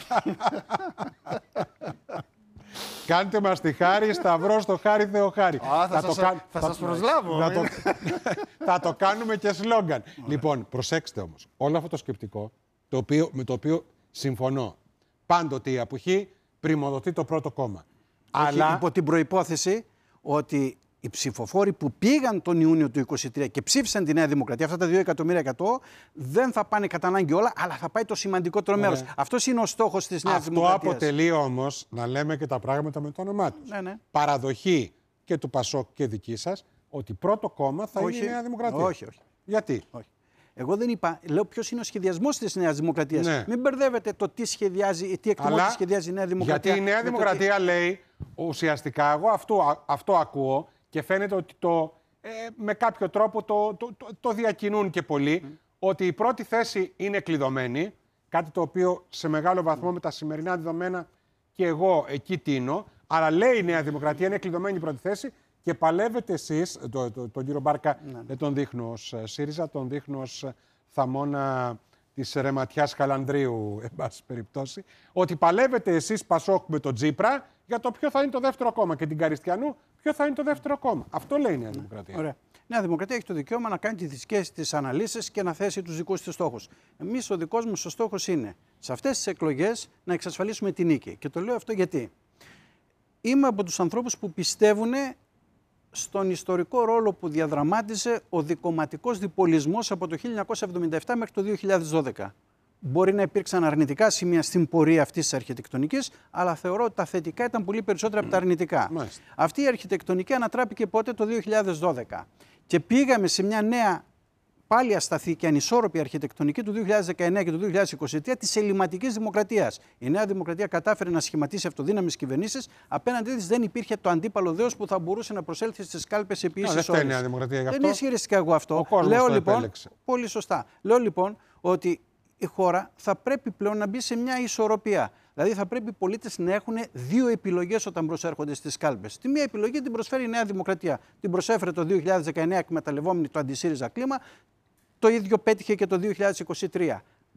Κάντε μας τη χάρη, σταυρό στο Χάρη Θεοχάρη. Α, θα, θα, σας, κα... θα σας προσλάβω. Θα το... θα το κάνουμε και σλόγγαν. Λοιπόν, προσέξτε όμως, όλο αυτό το σκεπτικό, το οποίο, με το οποίο συμφωνώ, πάντοτε η αποχή πρημοδοτεί το πρώτο κόμμα. Όχι, αλλά υπό την προϋπόθεση ότι οι ψηφοφόροι που πήγαν τον Ιούνιο του είκοσι τρία και ψήφισαν τη Νέα Δημοκρατία, αυτά τα δύο εκατομμύρια εκατό, δεν θα πάνε κατά ανάγκη όλα, αλλά θα πάει το σημαντικότερο ναι. μέρος. Αυτός είναι ο στόχος της Νέας Αυτό Δημοκρατίας. Αυτό αποτελεί όμως, να λέμε και τα πράγματα με το όνομά τους, ναι, ναι. παραδοχή και του Πασόκ και δική σας, ότι πρώτο κόμμα θα όχι, είναι η Νέα Δημοκρατία. Όχι, όχι. Γιατί? Όχι. Εγώ δεν είπα, λέω ποιος είναι ο σχεδιασμός της Νέας Δημοκρατίας. Ναι. Μην μπερδεύετε το τι σχεδιάζει, τι εκτιμώ ότι σχεδιάζει η Νέα Δημοκρατία. Γιατί η Νέα Δημοκρατία τι... λέει, ουσιαστικά, εγώ αυτό, αυτό ακούω και φαίνεται ότι το, ε, με κάποιο τρόπο το, το, το, το διακινούν και πολλοί, mm. ότι η πρώτη θέση είναι κλειδωμένη, κάτι το οποίο σε μεγάλο βαθμό mm. με τα σημερινά δεδομένα και εγώ εκεί τίνω, αλλά λέει η Νέα Δημοκρατία είναι κλειδωμένη η πρώτη θέση και παλεύετε εσείς, το, το, τον κύριο Μπάρκα mm. δεν τον δείχνω ως ΣΥΡΙΖΑ, τον δείχνω ως θαμώνα της Ρεματιάς Χαλανδρίου, εν πάση περιπτώσει, ότι παλεύετε εσείς Πασόκ με τον Τζίπρα για το ποιο θα είναι το δεύτερο κόμμα και την Καριστιανού ποιο θα είναι το δεύτερο κόμμα. Αυτό λέει η Νέα Δημοκρατία. Ωραία. Η Νέα Δημοκρατία έχει το δικαίωμα να κάνει τις δικές της αναλύσεις και να θέσει τους δικούς της στόχους. Εμείς, ο δικός μας ο στόχος είναι σε αυτές τις εκλογές να εξασφαλίσουμε την νίκη. Και το λέω αυτό γιατί είμαι από τους ανθρώπους που πιστεύουν στον ιστορικό ρόλο που διαδραμάτιζε ο δικομματικός διπολισμός από το χίλια εννιακόσια εβδομήντα επτά μέχρι το δύο χιλιάδες δώδεκα. Μπορεί να υπήρξαν αρνητικά σημεία στην πορεία αυτής της αρχιτεκτονικής, αλλά θεωρώ ότι τα θετικά ήταν πολύ περισσότερα από τα αρνητικά. Μάλιστα. Αυτή η αρχιτεκτονική ανατράπηκε πότε? Το δύο χιλιάδες δώδεκα. Και πήγαμε σε μια νέα, πάλι ασταθή και ανισόρροπη αρχιτεκτονική του δύο χιλιάδες δεκαεννέα και του δύο χιλιάδες είκοσι τρία της ελληματικής δημοκρατίας. Η Νέα Δημοκρατία κατάφερε να σχηματίσει αυτοδύναμες κυβερνήσεις. Απέναντί της δεν υπήρχε το αντίπαλο δέος που θα μπορούσε να προσέλθει στις κάλπες επί ίσης όρης. Δεν ισχυριστικά εγώ αυτό. Λέω λοιπόν, επέλεξε. Πολύ σωστά. Λέω λοιπόν ότι η χώρα θα πρέπει πλέον να μπει σε μια ισορροπία. Δηλαδή θα πρέπει οι πολίτες να έχουν δύο επιλογές όταν προσέρχονται στις κάλπες. Τη μία επιλογή την προσφέρει η Νέα Δημοκρατία. Την προσέφερε το δύο χιλιάδες δεκαεννέα εκμεταλλευόμενη το αντισύριζα κλίμα. Το ίδιο πέτυχε και το δύο χιλιάδες είκοσι τρία.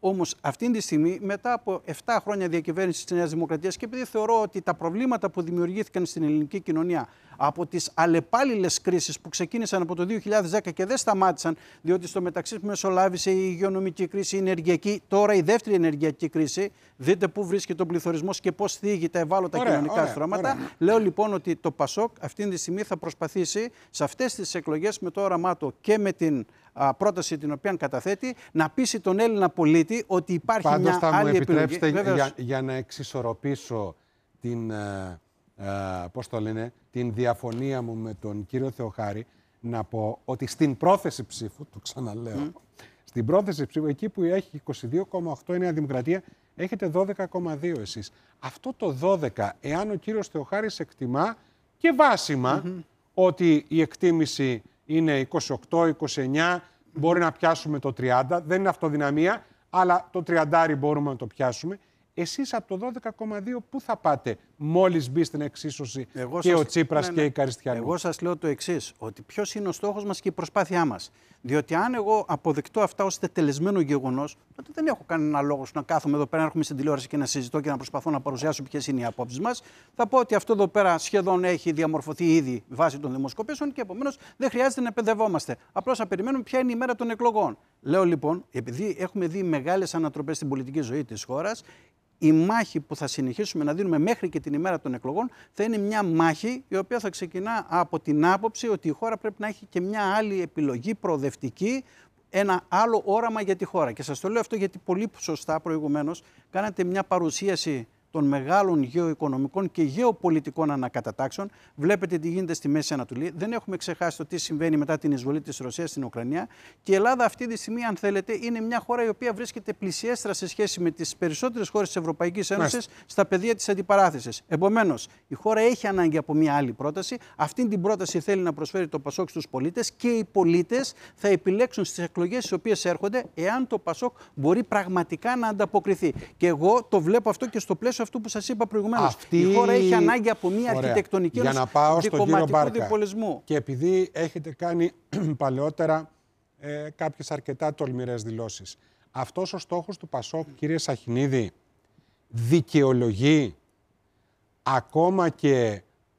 Όμως αυτή τη στιγμή, μετά από επτά χρόνια διακυβέρνησης της Νέας Δημοκρατίας και επειδή θεωρώ ότι τα προβλήματα που δημιουργήθηκαν στην ελληνική κοινωνία από τις αλλεπάλληλες κρίσεις που ξεκίνησαν από το δύο χιλιάδες δέκα και δεν σταμάτησαν, διότι στο μεταξύ μεσολάβησε η υγειονομική κρίση, η ενεργειακή, τώρα η δεύτερη ενεργειακή κρίση. Δείτε πού βρίσκεται ο πληθωρισμός και πώς θίγει τα ευάλωτα ωραία, κοινωνικά ωραία, στρώματα. Ωραία. Λέω λοιπόν ότι το ΠΑΣΟΚ αυτή τη στιγμή θα προσπαθήσει σε αυτές τις εκλογές με το όραμά του και με την α, πρόταση την οποία καταθέτει να πείσει τον Έλληνα πολίτη ότι υπάρχει Πάντως μια θα άλλη μου επιτρέψετε επιλογή. Για, για να εξισορροπήσω την, ε, ε, πώς το λένε, την διαφωνία μου με τον κύριο Θεοχάρη, να πω ότι στην πρόθεση ψήφου, το ξαναλέω, mm. στην πρόθεση ψήφου, εκεί που έχει είκοσι δύο κόμμα οκτώ η Νέα Δημοκρατία, έχετε δώδεκα κόμμα δύο εσείς. Αυτό το δώδεκα, εάν ο κύριος Θεοχάρης εκτιμά και βάσιμα mm-hmm. ότι η εκτίμηση είναι είκοσι οκτώ είκοσι εννιά, mm-hmm. μπορεί να πιάσουμε το τριάντα, δεν είναι αυτοδυναμία, αλλά το τριάντα μπορούμε να το πιάσουμε. Εσείς από το δώδεκα κόμμα δύο πού θα πάτε μόλις μπει στην εξίσωση εγώ και σας... ο Τσίπρας ναι, ναι. και η Καριστιανού? Εγώ σας λέω το εξής, ότι ποιος είναι ο στόχος μας και η προσπάθειά μας. Διότι αν εγώ αποδεκτώ αυτά ως τετελεσμένο γεγονός, τότε δεν έχω κανένα λόγο να κάθομαι εδώ πέρα, να έρχομαι στην τηλεόραση και να συζητώ και να προσπαθώ να παρουσιάσω ποιες είναι οι απόψεις μας. Θα πω ότι αυτό εδώ πέρα σχεδόν έχει διαμορφωθεί ήδη βάσει των δημοσκοπήσεων και επομένως δεν χρειάζεται να παιδευόμαστε. Απλώς θα περιμένουμε ποια είναι η μέρα των εκλογών. Λέω λοιπόν, επειδή έχουμε δει μεγάλες ανατροπές στην πολιτική ζωή της χώρας, η μάχη που θα συνεχίσουμε να δίνουμε μέχρι και την ημέρα των εκλογών θα είναι μια μάχη η οποία θα ξεκινά από την άποψη ότι η χώρα πρέπει να έχει και μια άλλη επιλογή προοδευτική, ένα άλλο όραμα για τη χώρα. Και σας το λέω αυτό γιατί πολύ σωστά προηγουμένως κάνατε μια παρουσίαση των μεγάλων γεωοικονομικών και γεωπολιτικών ανακατατάξεων. Βλέπετε τι γίνεται στη Μέση Ανατολή. Δεν έχουμε ξεχάσει το τι συμβαίνει μετά την εισβολή της Ρωσίας στην Ουκρανία. Και η Ελλάδα αυτή τη στιγμή, αν θέλετε, είναι μια χώρα η οποία βρίσκεται πλησιέστερα σε σχέση με τις περισσότερες χώρες της Ευρωπαϊκής Ένωσης στα πεδία της αντιπαράθεσης. Επομένως, η χώρα έχει ανάγκη από μια άλλη πρόταση. Αυτή την πρόταση θέλει να προσφέρει το ΠΑΣΟΚ στους πολίτες και οι πολίτες θα επιλέξουν στις εκλογές στις οποίες έρχονται εάν το ΠΑΣΟΚ μπορεί πραγματικά να ανταποκριθεί. Και εγώ το βλέπω αυτό και στο πλαίσιο αυτού που σας είπα προηγουμένως. Αυτή... Η χώρα έχει ανάγκη από μια Ωραία. αρχιτεκτονική Για να πάω στον κύριο Μπάρκα. Διπολισμού. Και επειδή έχετε κάνει παλαιότερα ε, κάποιες αρκετά τολμηρές δηλώσεις, αυτός ο στόχος του ΠΑΣΟΚ, κύριε Σαχινίδη, δικαιολογεί ακόμα και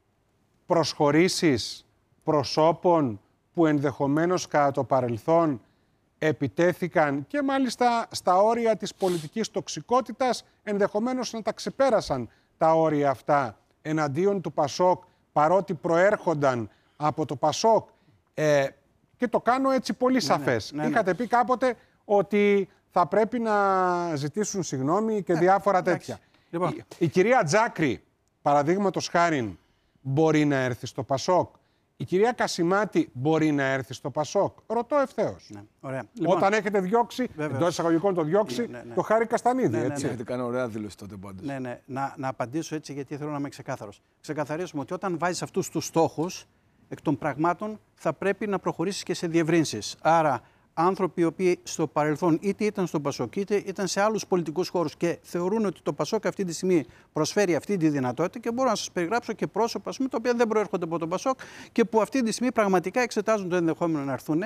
προσχωρήσεις προσώπων που ενδεχομένως κατά το παρελθόν επιτέθηκαν και μάλιστα στα όρια της πολιτικής τοξικότητας, ενδεχομένως να τα ξεπέρασαν τα όρια αυτά εναντίον του ΠΑΣΟΚ, παρότι προέρχονταν από το ΠΑΣΟΚ. Ε, και το κάνω έτσι πολύ σαφές. Ναι, ναι, ναι, ναι. Είχατε πει κάποτε ότι θα πρέπει να ζητήσουν συγγνώμη και ναι, διάφορα τέτοια. Λοιπόν. Η, η κυρία Τζάκρη, παραδείγματος χάριν, μπορεί να έρθει στο ΠΑΣΟΚ. Η κυρία Κασιμάτη μπορεί να έρθει στο ΠΑΣΟΚ. Ρωτώ ευθέως. Ναι, ωραία. Λοιπόν, όταν έχετε διώξει, εντός εισαγωγικών το διώξει, ναι, ναι, ναι. το Χάρη Καστανίδη. Ναι, ναι, έτσι. Ναι, ναι. Έχετε κάνει ωραία δήλωση τότε πάντως. Ναι, ναι. Να, να απαντήσω έτσι γιατί θέλω να είμαι ξεκάθαρος. Ξεκαθαρίσουμε ότι όταν βάζεις αυτούς τους στόχους, εκ των πραγμάτων θα πρέπει να προχωρήσεις και σε διευρύνσεις. Άρα, άνθρωποι οι οποίοι στο παρελθόν είτε ήταν στο ΠΑΣΟΚ είτε ήταν σε άλλους πολιτικούς χώρους και θεωρούν ότι το ΠΑΣΟΚ αυτή τη στιγμή προσφέρει αυτή τη δυνατότητα, και μπορώ να σας περιγράψω και πρόσωπα τα οποία δεν προέρχονται από το ΠΑΣΟΚ και που αυτή τη στιγμή πραγματικά εξετάζουν το ενδεχόμενο να έρθουν.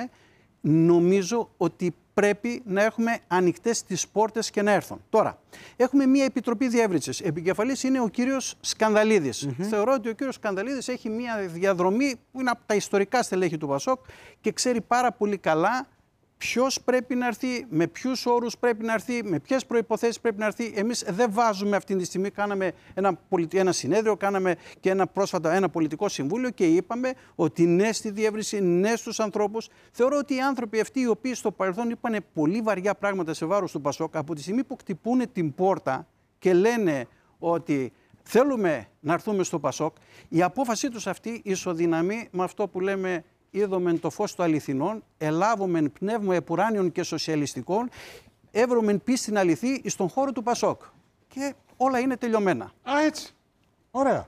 Νομίζω ότι πρέπει να έχουμε ανοιχτές τις πόρτες και να έρθουν. Τώρα, έχουμε μια επιτροπή διεύρυνσης. Επικεφαλής είναι ο κύριος Σκανδαλίδης. Mm-hmm. Θεωρώ ότι ο κύριος Σκανδαλίδης έχει μια διαδρομή που είναι από τα ιστορικά στελέχη του ΠΑΣΟΚ και ξέρει πάρα πολύ καλά ποιος πρέπει να έρθει, με ποιους όρους πρέπει να έρθει, με ποιες προϋποθέσεις πρέπει να έρθει. Εμείς δεν βάζουμε αυτή τη στιγμή, κάναμε ένα, ένα συνέδριο, κάναμε και ένα πρόσφατα ένα πολιτικό συμβούλιο και είπαμε ότι ναι στη διεύρυνση, ναι στους ανθρώπους. Θεωρώ ότι οι άνθρωποι αυτοί οι οποίοι στο παρελθόν είπαν πολύ βαριά πράγματα σε βάρος του ΠΑΣΟΚ, από τη στιγμή που χτυπούν την πόρτα και λένε ότι θέλουμε να έρθουμε στο ΠΑΣΟΚ, η απόφασή τους αυτή ισοδυναμεί με αυτό που λέμε είδομεν το φως του αληθινών, ελάβομεν πνεύμα επουράνιων και σοσιαλιστικών, έβρωμεν πίστην αληθή στον χώρο του ΠΑΣΟΚ. Και όλα είναι τελειωμένα. Α, έτσι. Ωραία.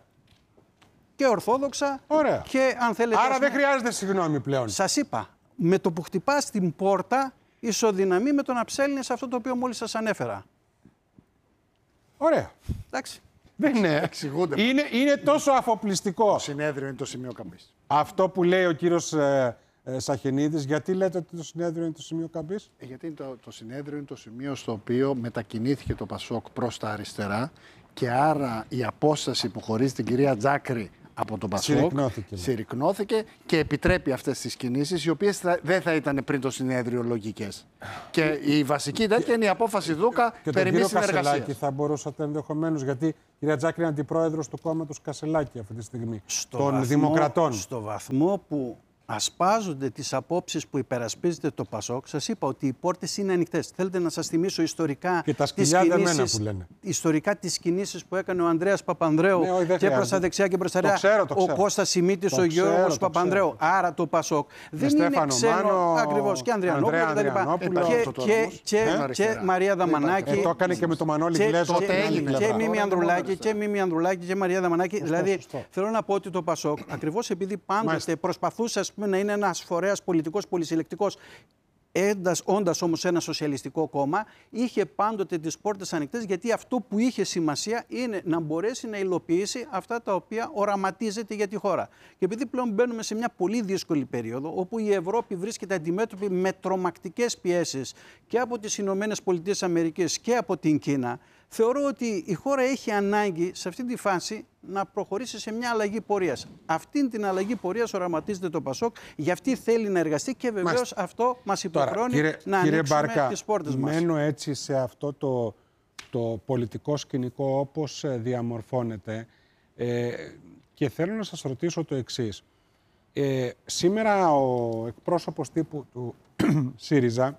Και ορθόδοξα. Ωραία. Και αν θέλετε... Άρα δεν χρειάζεται συγγνώμη πλέον. Σας είπα, με το που χτυπάς την πόρτα, ισοδυναμεί με το να ψέλνεις αυτό το οποίο μόλις σας ανέφερα. Ωραία. Εντάξει. Δεν είναι. Είναι, είναι τόσο αφοπλιστικό. Το συνέδριο είναι το σημείο καμπής. Αυτό που λέει ο κύριος ε, ε, Σαχενίδης. Γιατί λέτε ότι το συνέδριο είναι το σημείο καμπής? Ε, γιατί το, το συνέδριο είναι το σημείο στο οποίο μετακινήθηκε το Πασόκ προς τα αριστερά και άρα η απόσταση που χωρίζει την κυρία Τζάκρη από τον Πασόκ συρρικνώθηκε, συρρικνώθηκε και επιτρέπει αυτές τις κινήσεις, οι οποίες θα, δεν θα ήταν πριν το συνέδριο λογικές. Και η βασική τέτοια είναι η απόφαση Δούκα περί μη συνεργασίας. Κασελάκη θα μπορούσατε ενδεχομένως, γιατί η κυρία Τζάκρη είναι αντιπρόεδρος του κόμματος Κασελάκη αυτή τη στιγμή, στο των βαθμό, Δημοκρατών. Στο βαθμό που ασπάζονται τις απόψεις που υπερασπίζεται το Πασόκ, σας είπα ότι οι πόρτες είναι ανοιχτές. Θέλετε να σας θυμίσω ιστορικά και τα τις κινήσεις, που λένε. ιστορικά τις κινήσεις που έκανε ο Ανδρέας Παπανδρέου, ναι, όχι, και προς τα δεξιά και προς τα αριστερά. Ο Κώστας Σιμίτης, ο Γιώργος Παπανδρέου. Ξέρω. Άρα το Πασόκ δεν είναι Στέφανο ξένο. Μάνο, ακριβώς. Και Ανδριανόπουλο και, και, και, ε, και Μαρία Δαμανάκη. Ε, το έκανε και με το Μανώλη Γλέζο. Και Μίμη Ανδρουλάκη και Μίμη Ανδρουλάκη και Μαρία Δαμανάκη. Δηλαδή θέλω να πω ότι το Πασόκ, ακριβώς επειδή πάντοτε προσπαθούσε να είναι ένας φορέας πολιτικός πολυσυλλεκτικός, όντας όμως ένα σοσιαλιστικό κόμμα, είχε πάντοτε τις πόρτες ανοιχτές, γιατί αυτό που είχε σημασία είναι να μπορέσει να υλοποιήσει αυτά τα οποία οραματίζεται για τη χώρα. Και επειδή πλέον μπαίνουμε σε μια πολύ δύσκολη περίοδο, όπου η Ευρώπη βρίσκεται αντιμέτωπη με τρομακτικές πιέσεις και από τις Ηνωμένες Πολιτείες Αμερικής και από την Κίνα, θεωρώ ότι η χώρα έχει ανάγκη σε αυτή τη φάση να προχωρήσει σε μια αλλαγή πορείας. Αυτήν την αλλαγή πορείας οραματίζεται το Πασόκ, γι' αυτή θέλει να εργαστεί και βεβαίως Μάλιστα. αυτό μας υποχρεώνει Τώρα, κύριε, να κύριε ανοίξουμε Μπάρκα, τις πόρτες μας. Μένω έτσι σε αυτό το, το πολιτικό σκηνικό όπως διαμορφώνεται ε, και θέλω να σας ρωτήσω το εξής. Ε, σήμερα ο εκπρόσωπος τύπου του ΣΥΡΙΖΑ,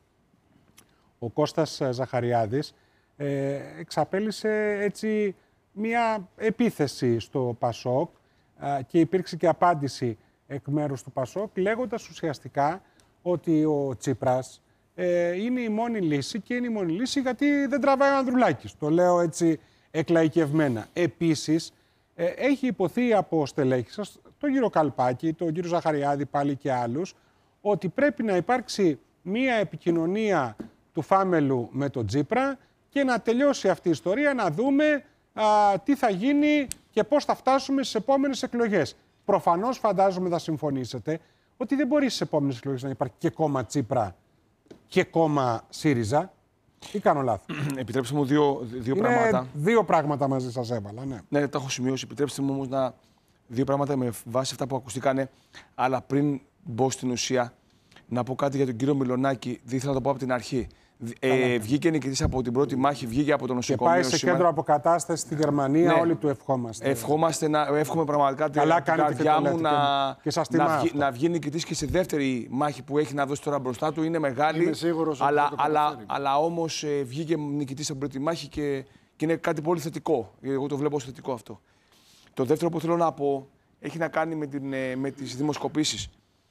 ο Κώστας Ζαχαριάδης, ε, εξαπέλυσε έτσι μια επίθεση στο Πασόκ α, και υπήρξε και απάντηση εκ μέρους του Πασόκ, λέγοντας ουσιαστικά ότι ο Τσίπρας ε, είναι η μόνη λύση και είναι η μόνη λύση γιατί δεν τραβάει ο Ανδρουλάκης. Το λέω έτσι εκλαϊκευμένα. Επίσης, ε, έχει υποθεί από στελέχη σας, τον κύριο Καλπάκη, τον κύριο Ζαχαριάδη πάλι και άλλους, ότι πρέπει να υπάρξει μία επικοινωνία του Φάμελου με τον Τσίπρα και να τελειώσει αυτή η ιστορία, να δούμε α, τι θα γίνει και πώς θα φτάσουμε στις επόμενες εκλογές. Προφανώς φαντάζομαι θα συμφωνήσετε ότι δεν μπορεί στις επόμενες εκλογές να υπάρχει και κόμμα Τσίπρα και κόμμα ΣΥΡΙΖΑ. Ή κάνω λάθος? Επιτρέψτε μου δύο, δύο Είναι πράγματα. Δύο πράγματα μαζί σας έβαλα, ναι. Ναι, τα έχω σημειώσει. Επιτρέψτε μου όμως να... δύο πράγματα με βάση αυτά που ακουστήκανε. Αλλά πριν μπω στην ουσία, να πω κάτι για τον κύριο Μιλονάκη. Δεν ήθελα να το πω από την αρχή. Ε, βγήκε νικητής από την πρώτη μάχη, βγήκε από το νοσοκομείο. Και πάει σε σήμερα. κέντρο αποκατάσταση στη Γερμανία, ναι. Όλοι του ευχόμαστε. Ευχόμαστε να, εύχομαι πραγματικά την καρδιά μου να, και και να, βγει, να βγει νικητής και στη δεύτερη μάχη που έχει να δώσει τώρα μπροστά του. Είναι μεγάλη, Είμαι σίγουρος αλλά, ότι αλλά, αλλά όμως ε, βγήκε νικητής από την πρώτη μάχη και, και είναι κάτι πολύ θετικό. Εγώ το βλέπω ως θετικό αυτό. Το δεύτερο που θέλω να πω έχει να κάνει με, την, με τις δημοσκοπήσεις.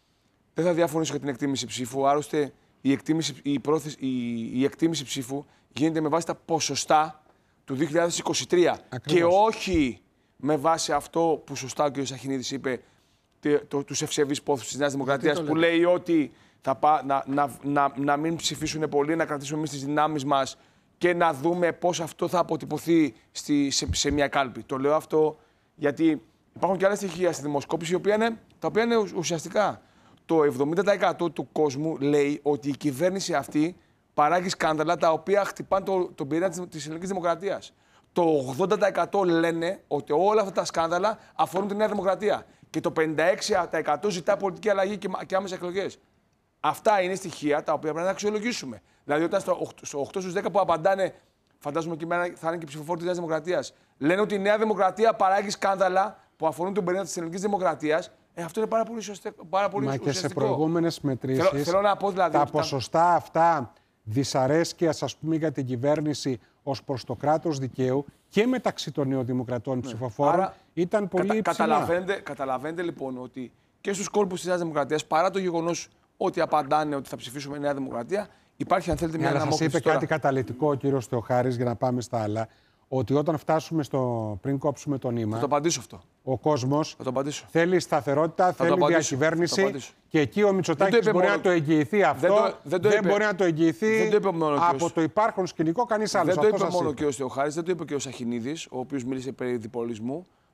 Δεν θα διαφωνήσω για την εκτίμηση ψήφου, άλλωστε η εκτίμηση, η, πρόθεση, η, η εκτίμηση ψήφου γίνεται με βάση τα ποσοστά του δύο χιλιάδες είκοσι τρία. Ακριβώς. Και όχι με βάση αυτό που σωστά ο κ. Σαχινίδης είπε, το, το, τους ευσεβείς πόθους της Νέας Δημοκρατίας, που λέει ότι θα πά, να, να, να, να μην ψηφίσουν πολλοί, να κρατήσουμε εμείς τις δυνάμεις μας και να δούμε πώς αυτό θα αποτυπωθεί στη, σε, σε μια κάλπη. Το λέω αυτό γιατί υπάρχουν και άλλα στοιχεία στη δημοσκόπηση, οποία είναι, τα οποία είναι ουσιαστικά. Το εβδομήντα τοις εκατό του κόσμου λέει ότι η κυβέρνηση αυτή παράγει σκάνδαλα τα οποία χτυπάνε το, τον πυρήνα της, της ελληνικής δημοκρατίας. Το ογδόντα τοις εκατό λένε ότι όλα αυτά τα σκάνδαλα αφορούν τη Νέα Δημοκρατία. Και το πενήντα έξι τοις εκατό ζητά πολιτική αλλαγή και, και άμεσες εκλογές. Αυτά είναι στοιχεία τα οποία πρέπει να αξιολογήσουμε. Δηλαδή, όταν στο, στο οκτώ στους δέκα που απαντάνε, φαντάζομαι και εμένα θα είναι και ψηφοφόροι της Νέας Δημοκρατίας, λένε ότι η Νέα Δημοκρατία παράγει σκάνδαλα που αφορούν τον πυρήνα της ελληνικής δημοκρατίας. Ε, αυτό είναι πάρα πολύ, σωστέ, πάρα πολύ Μα ουσιαστικό. Και σε προηγούμενες μετρήσεις, θέλω, θέλω να πω, δηλαδή, τα ότι ποσοστά αυτά δυσαρέσκειας, ας πούμε, για την κυβέρνηση ως προς το κράτος δικαίου και μεταξύ των νεοδημοκρατών ναι. ψηφοφόρων Άρα, ήταν πολύ κατα, υψηλά. Καταλαβαίνετε, καταλαβαίνετε λοιπόν ότι και στους κόλπους της Νέας Δημοκρατίας, παρά το γεγονός ότι απαντάνε ότι θα ψηφίσουμε Νέα Δημοκρατία, υπάρχει, αν θέλετε, μια αναμόχληση. Σας είπε τώρα. κάτι καταλυτικό ο κύριος Θεοχάρης, για να πάμε στα άλλα. Ότι όταν φτάσουμε στο πριν κόψουμε τον ύμα, θα το απαντήσω αυτό. Ο κόσμος θα το απαντήσω. θέλει σταθερότητα, θα θέλει διακυβέρνηση και εκεί ο Μητσοτάκης μπορεί μόνο... να το εγγυηθεί αυτό. Δεν, το, δεν, το δεν μπορεί να το εγγυηθεί δεν το από ο... το υπάρχον σκηνικό κανείς άλλος. Δεν το είπε μόνο ο κ. Θεοχάρης, δεν το είπε και ο Σαχινίδης, ο οποίος μίλησε περί διπολισμού.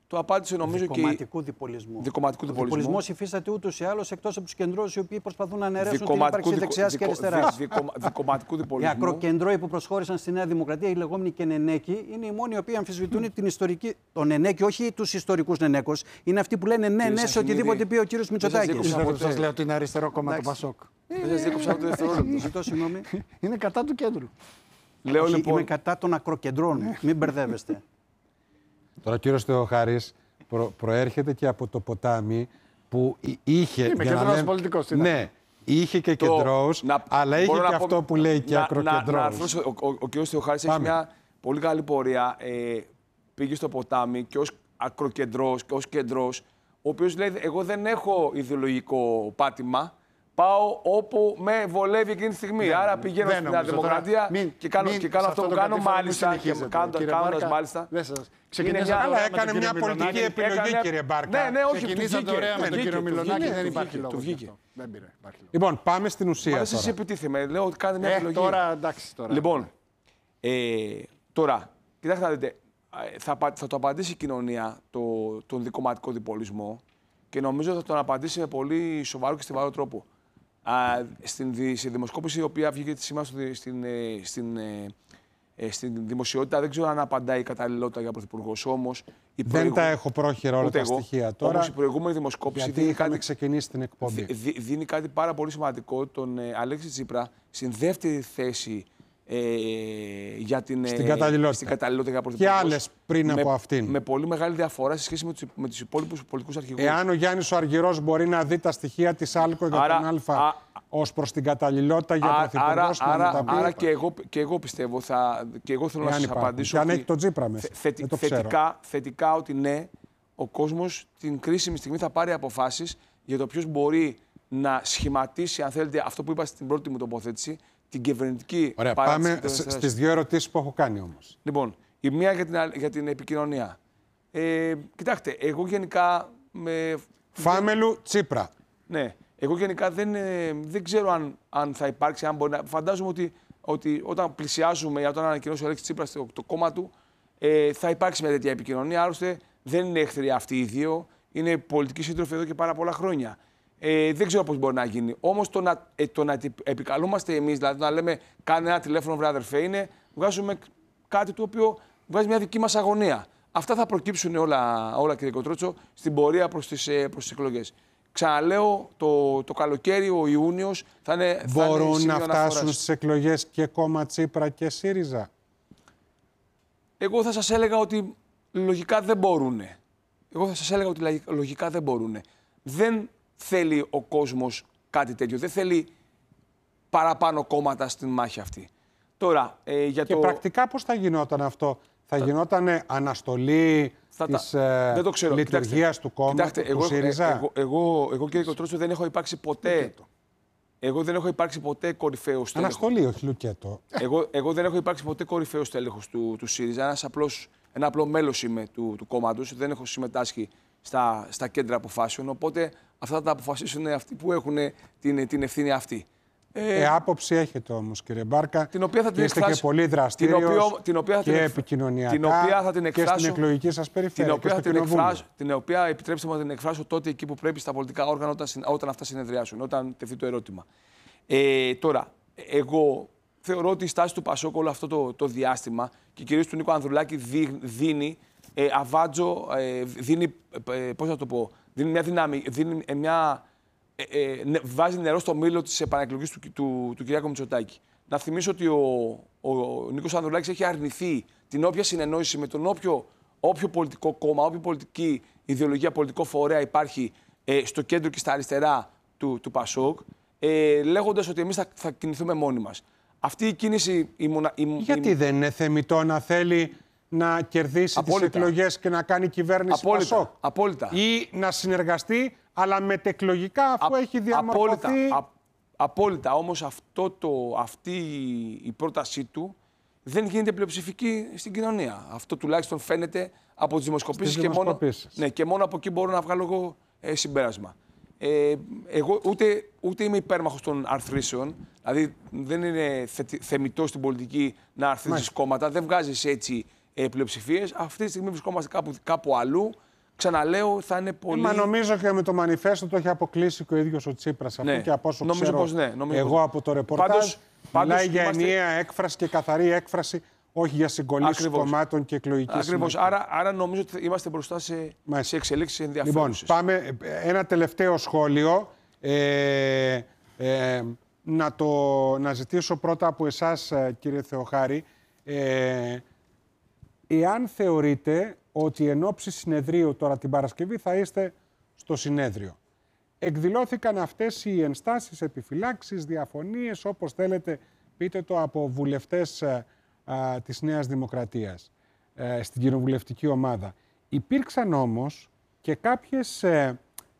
Το απάντησε νομίζω και. Δικομματικού διπολισμού. Δικομματικού διπολισμού. Ο διπολισμός υφίσταται ούτως ή άλλως εκτός από τους κεντρώους οι οποίοι προσπαθούν να αναιρέσουν την ύπαρξη δικο... δεξιάς δικο... και αριστεράς. Δικο... Δικομματικού διπολισμού. Οι ακροκεντρώοι που προσχώρησαν στη Νέα Δημοκρατία, οι λεγόμενοι και νενέκοι, είναι οι μόνοι οι οποίοι αμφισβητούν την ιστορική. Τον νενέκη, όχι τους ιστορικούς νενέκους. Είναι αυτοί που λένε ναι, ναι σε οτιδήποτε πει ο κύριος Μητσοτάκης. Δεν σας λέω ότι είναι αριστερό κόμμα το Πασόκ. Δεν σας δίκοψα το δευτερόλεπτο. Ζητώ συγγνώμη. Είναι κατά του κέντρου. Λέω λοιπόν. Είμαι κατά των ακροκεντρών. Μην μπερδεύεστε. Τώρα ο κύριος Θεοχάρης προ, προέρχεται και από το ποτάμι που είχε... Είμαι κεντρός πολιτικός. Ναι, είχε και το, κεντρός, να, αλλά είχε και πω, αυτό που λέει και να, ακροκεντρός. Να, να, ο, ο, ο κύριος Θεοχάρης έχει μια πολύ καλή πορεία. Ε, πήγε στο ποτάμι και ως ακροκεντρός και ως κεντρός, ο οποίος λέει, εγώ δεν έχω ιδεολογικό πάτημα, πάω όπου με βολεύει εκείνη τη στιγμή. Δεν, Άρα πηγαίνω στην Νέα Δημοκρατία μην, και κάνω, μην, και κάνω αυτό που κάνω, μάλιστα, και κάνοντας μάλιστα. Αλλά έκανε μια πολιτική επιλογή, κύριε Μπάρκα. Ναι, ναι, όχι, ξεκινήσατε ωραία με τον κύριο Μιλονάκη, δεν υπάρχει λόγο. Λοιπόν, πάμε στην ουσία τώρα. Εσείς επιτίθεμε, λέω ότι κάνετε μια επιλογή. Τώρα, εντάξει, τώρα. Λοιπόν, τώρα, κοιτάξτε να δείτε, θα το απαντήσει η κοινωνία τον δικομματικό διπολισμό και νομίζω θα τον απαντήσει με πολύ σοβαρό και στιβαρό τρόπο. Α, στην, στη δημοσκόπηση η οποία βγήκε σήμερα στην, στην, στην, ε, στην δημοσιότητα, δεν ξέρω αν απαντάει η καταλληλότητα για πρωθυπουργός, όμως... Δεν προηγου... τα έχω πρόχειρα όλα τα εγώ. στοιχεία τώρα. Όμως η προηγούμενη δημοσκόπηση γιατί δίνει είχαμε κάτι, ξεκινήσει την εκπομπή. Δι, δίνει κάτι πάρα πολύ σημαντικό, τον ε, Αλέξη Τσίπρα στην δεύτερη θέση ε, για την, στην καταλληλότητα, στην καταλληλότητα για πρωθυπουργός. Και άλλες πριν με, από αυτήν. Με πολύ μεγάλη διαφορά σε σχέση με τους, με τους υπόλοιπους πολιτικούς αρχηγούς. Εάν ο Γιάννης ο Αργυρός μπορεί να δει τα στοιχεία της ΑΛΚΟ για άρα, τον Α, α, ως προς την καταλληλότητα για άρα, πρωθυπουργός, άρα, να τα πει. Άρα και εγώ, και εγώ πιστεύω, θα, και εγώ θέλω Εάν να σας υπάρχουν. απαντήσω. Και αν έχει τον Τσίπρα μέσα. Θε, θε, το θετικά, θετικά ότι ναι, ο κόσμος την κρίσιμη στιγμή θα πάρει αποφάσεις για το ποιος μπορεί να σχηματίσει, αν θέλετε, αυτό που είπα στην πρώτη μου τοποθέτηση, την κυβερνητική Ωραία, πάμε στις δύο ερωτήσεις που έχω κάνει όμως. Λοιπόν, η μία για την, για την επικοινωνία. Ε, κοιτάξτε, εγώ γενικά... Με... Φάμελου Τσίπρα. Ναι, εγώ γενικά δεν, δεν ξέρω αν, αν θα υπάρξει, αν μπορεί να... Φαντάζομαι ότι, ότι όταν πλησιάζουμε για τον ανακοινώσει ο Αλέξης Τσίπρας το, το κόμμα του, ε, θα υπάρξει μια τέτοια επικοινωνία. Άλλωστε, δεν είναι εχθροί αυτοί οι δύο, είναι πολιτικοί σύντροφοι εδώ και πάρα πολλά χρόνια. Ε, δεν ξέρω πώς μπορεί να γίνει. Όμως το να, ε, το να επικαλούμαστε εμείς, δηλαδή να λέμε κάνε ένα τηλέφωνο, βρε αδερφέ, είναι βγάζουμε κάτι το οποίο βγάζει μια δική μας αγωνία. Αυτά θα προκύψουν όλα, όλα κύριε Κοτρότσο, στην πορεία προς τις, προς τις εκλογές. Ξαναλέω, το, το καλοκαίρι, ο Ιούνιος, θα είναι. Μπορούν θα είναι να φτάσουν αναφοράς. στις εκλογές και κόμμα Τσίπρα και ΣΥΡΙΖΑ. Εγώ θα σας έλεγα ότι λογικά δεν μπορούν. Εγώ θα σας έλεγα ότι λογικά δεν μπορούν. Δεν θέλει ο κόσμος κάτι τέτοιο. Δεν θέλει παραπάνω κόμματα στην μάχη αυτή. Τώρα, ε, για και το... πρακτικά πώς θα γινόταν αυτό. Θα, θα... γινόταν αναστολή θα της τα... ε, δεν λειτουργίας του κόμματος, του εγώ, ΣΥΡΙΖΑ. Εγώ, εγώ, εγώ κύριε Κοτρότσο, δεν έχω υπάρξει ποτέ... Εγώ δεν έχω υπάρξει ποτέ κορυφαίος τέλεχος. Αναστολή, όχι λουκέτο. Εγώ, εγώ δεν έχω υπάρξει ποτέ κορυφαίος τέλεχος του, του ΣΥΡΙΖΑ. Ένας απλός, ένα απλό μέλος είμαι του, του κόμματος. Δεν έχω συμμετάσχει στα, στα κέντρα αποφάσεων. Οπότε αυτά θα τα αποφασίσουν αυτοί που έχουν την, την ευθύνη αυτή. Ε, ε, άποψη έχετε όμως, κύριε Μπάρκα. Την οποία θα την είστε εκφράσει, και πολύ δραστήριος την οποία, την οποία θα και την επικοινωνιακά την οποία θα την εκφράσω, και στην εκλογική σας περιφέρεια. Την οποία, και θα στο την εκφράσω, την οποία επιτρέψτε μου να την εκφράσω τότε εκεί που πρέπει στα πολιτικά όργανα όταν, όταν αυτά συνεδριάσουν, όταν τεθεί το ερώτημα. Ε, τώρα, εγώ θεωρώ ότι η στάση του Πασόκ όλο αυτό το, το διάστημα και κυρίως του Νίκο Ανδρουλάκη δι, δίνει ε, αβάτζο, ε, δίνει, ε, πώς θα το πω, δίνει μια δύναμη, δίνει μια, ε, ε, ναι, βάζει νερό στο μήλο της επανεκλογής του, του, του Κυριάκου Μητσοτάκη. Να θυμίσω ότι ο, ο, ο Νίκος Ανδρουλάκης έχει αρνηθεί την όποια συνεννόηση με τον όποιο, όποιο πολιτικό κόμμα, όποια πολιτική ιδεολογία, πολιτικό φορέα υπάρχει ε, στο κέντρο και στα αριστερά του, του Πασόκ, ε, λέγοντας ότι εμείς θα, θα κινηθούμε μόνοι μας. Αυτή η κίνηση... Η, η, Γιατί η... δεν είναι θεμιτό να θέλει να κερδίσει τις εκλογές και να κάνει κυβέρνηση Απόλυτα. Πασόκ. Απόλυτα. Ή να συνεργαστεί, αλλά μετεκλογικά, αφού Α, έχει διαμορφωθεί... Απόλυτα. Α, απόλυτα. Όμως αυτό το, αυτή η πρότασή του δεν γίνεται πλειοψηφική στην κοινωνία. Αυτό τουλάχιστον φαίνεται από τις δημοσκοπήσεις και μόνο, ναι, και μόνο από εκεί μπορώ να βγάλω εγώ ε, συμπέρασμα. Ε, εγώ ούτε, ούτε είμαι υπέρμαχος των αρθρήσεων, δηλαδή δεν είναι θε, θεμιτό στην πολιτική να αρθρίζεις κόμματα, δεν βγάζεις έτσι ε, πλειοψηφίες. Αυτή τη στιγμή βρισκόμαστε κάπου, κάπου αλλού. ξαναλέω, θα είναι πολύ... Ε, μα νομίζω και με το μανιφέστο το έχει αποκλείσει και ο ίδιος ο Τσίπρας. Ναι. Αυτό και από όσο νομίζω ξέρω πως ναι. νομίζω εγώ πως... από το ρεπορτάζ, πάντως, πάντως μιλάει για είμαστε... ενιαία έκφραση και καθαρή έκφραση, όχι για συγκολήσεις κομμάτων και εκλογική Ακριβώς. Άρα, άρα νομίζω ότι είμαστε μπροστά σε, σε εξελίξεις ενδιαφέρουσες. Λοιπόν, πάμε ένα τελευταίο σχόλιο. Ε, ε, να, το, να ζητήσω πρώτα από εσάς, κύριε Θεοχάρη, ε, εάν θεωρείτε ότι εν ώψη συνεδρίου τώρα την Παρασκευή θα είστε στο συνέδριο. Εκδηλώθηκαν αυτές οι ενστάσεις, επιφυλάξεις, διαφωνίες, όπως θέλετε πείτε το, από βουλευτές α, α, της Νέας Δημοκρατίας α, στην κοινοβουλευτική ομάδα. Υπήρξαν όμως και κάποιες ε,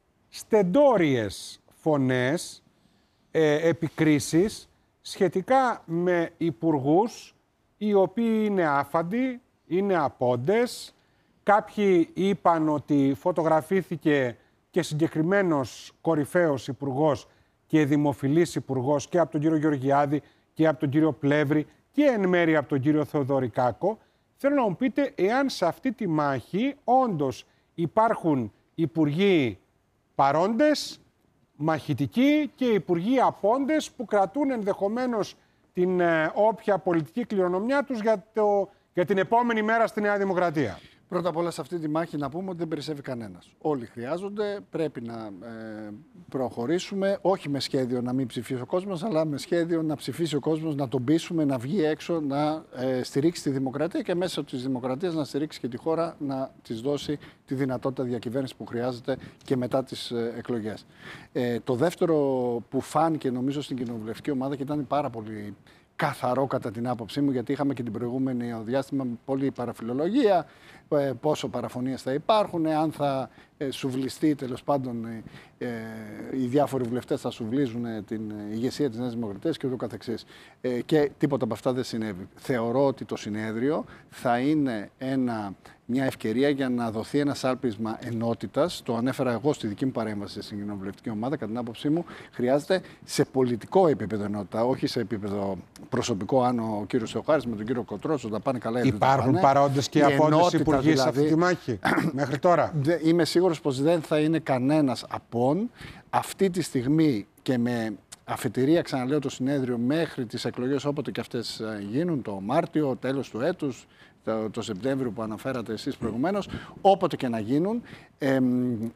στεντόριες φωνές, ε, επικρίσεις σχετικά με υπουργούς οι οποίοι είναι άφαντοι, είναι απόντες. Κάποιοι είπαν ότι φωτογραφήθηκε και συγκεκριμένος κορυφαίος υπουργός και δημοφιλής υπουργός και από τον κύριο Γεωργιάδη και από τον κύριο Πλεύρη και εν μέρει από τον κύριο Θεοδωρικάκο. Θέλω να μου πείτε εάν σε αυτή τη μάχη όντως υπάρχουν υπουργοί παρόντες, μαχητικοί και υπουργοί απόντες που κρατούν ενδεχομένως την ε, όποια πολιτική κληρονομιά τους για, το, για την επόμενη μέρα στη Νέα Δημοκρατία. Πρώτα απ' όλα σε αυτή τη μάχη να πούμε ότι δεν περισσεύει κανένας. Όλοι χρειάζονται, πρέπει να ε, προχωρήσουμε, όχι με σχέδιο να μην ψηφίσει ο κόσμος, αλλά με σχέδιο να ψηφίσει ο κόσμος, να τον πείσουμε, να βγει έξω, να ε, στηρίξει τη δημοκρατία και μέσα της δημοκρατίας να στηρίξει και τη χώρα, να της δώσει τη δυνατότητα διακυβέρνησης που χρειάζεται και μετά τις ε, εκλογές. Ε, το δεύτερο που φάνηκε νομίζω στην κοινοβουλευτική ομάδα και ήταν πάρα πολύ καθαρό κατά την άποψή μου, γιατί είχαμε και την προηγούμενη διάστημα πολλή παραφιλολογία, πόσο παραφωνίες θα υπάρχουν, αν θα σουβλιστεί τέλος πάντων ε, οι διάφοροι βουλευτές θα σουβλίζουν την ηγεσία της Νέας Δημοκρατίας και ούτω καθεξής. Ε, και τίποτα από αυτά δεν συνέβη. Θεωρώ ότι το συνέδριο θα είναι ένα, μια ευκαιρία για να δοθεί ένα σάλπισμα ενότητας. Το ανέφερα εγώ στη δική μου παρέμβαση στην κοινοβουλευτική ομάδα. Κατά την άποψή μου, χρειάζεται σε πολιτικό επίπεδο ενότητα, όχι σε επίπεδο προσωπικό. Αν ο κύριος Θεοχάρης με τον κύριο Κοτρότσο τα πάνε καλά, υπάρχουν παρόντες και απόντες υπουργοί δηλαδή, σε αυτή τη μάχη μέχρι τώρα. Είμαι σίγουρος πως δεν θα είναι κανένας απόν. Αυτή τη στιγμή και με αφετηρία, ξαναλέω, το συνέδριο μέχρι τις εκλογές όποτε και αυτές γίνουν, το Μάρτιο, τέλος του έτους, το, το Σεπτέμβριο που αναφέρατε εσείς προηγουμένως, όποτε και να γίνουν, ε, ε,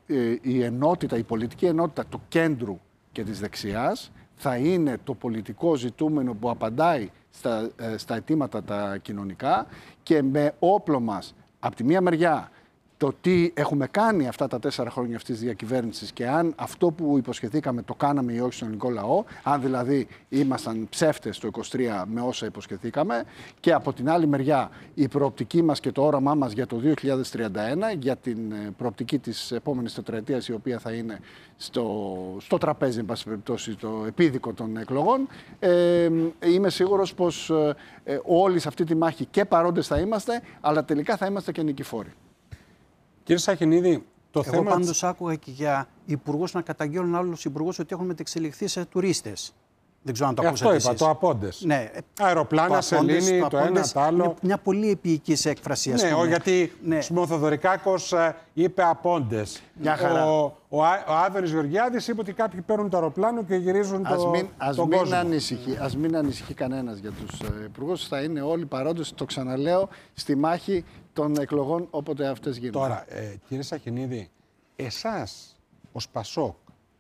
η ενότητα, η πολιτική ενότητα του κέντρου και της δεξιάς θα είναι το πολιτικό ζητούμενο που απαντάει στα, ε, στα αιτήματα τα κοινωνικά και με όπλο μας, από τη μία μεριά, το τι έχουμε κάνει αυτά τα τέσσερα χρόνια αυτής της διακυβέρνησης και αν αυτό που υποσχεθήκαμε το κάναμε ή όχι στον ελληνικό λαό, αν δηλαδή ήμασταν ψεύτες το είκοσι τρία με όσα υποσχεθήκαμε, και από την άλλη μεριά η προοπτική μας και το όραμά μας για το δύο χιλιάδες τριάντα ένα, για την προοπτική της επόμενης τετραετίας, η οποία θα είναι στο, στο τραπέζι, εν πάση περιπτώσει, το επίδικο των εκλογών, ε, είμαι σίγουρος πως ε, όλοι σε αυτή τη μάχη και παρόντες θα είμαστε, αλλά τελικά θα είμαστε και νικηφόροι. Κύριε Σαχινίδη, το Εγώ θέμα... Εγώ πάντως άκουγα και για υπουργούς να καταγγέλνουν άλλους υπουργούς ότι έχουν μετεξελιχθεί σε τουρίστες. Δεν ξέρω αν το ακούσατε εσείς. Αυτό είπα, το απόντες. Ναι. Αεροπλάνα, το σελήνη, το, το ένα, το άλλο. Είναι μια πολύ επίοικης έκφραση, ας ναι, πούμε. γιατί ναι. Ο Θεοδωρικάκος είπε απόντες. Μια χαρά. Ο, ο, ο Άδωνης Γεωργιάδης είπε ότι κάποιοι παίρνουν το αεροπλάνο και γυρίζουν ας το, μην, ας τον μην κόσμο. Ανησυχεί, ας μην ανησυχεί κανένας για τους υπουργούς. Θα είναι όλοι παρόντες, το ξαναλέω, στη μάχη των εκλογών όποτε αυτές γίνουν. Τώρα, ε, κύριε Σαχινίδη, εσάς ως Πασόκ,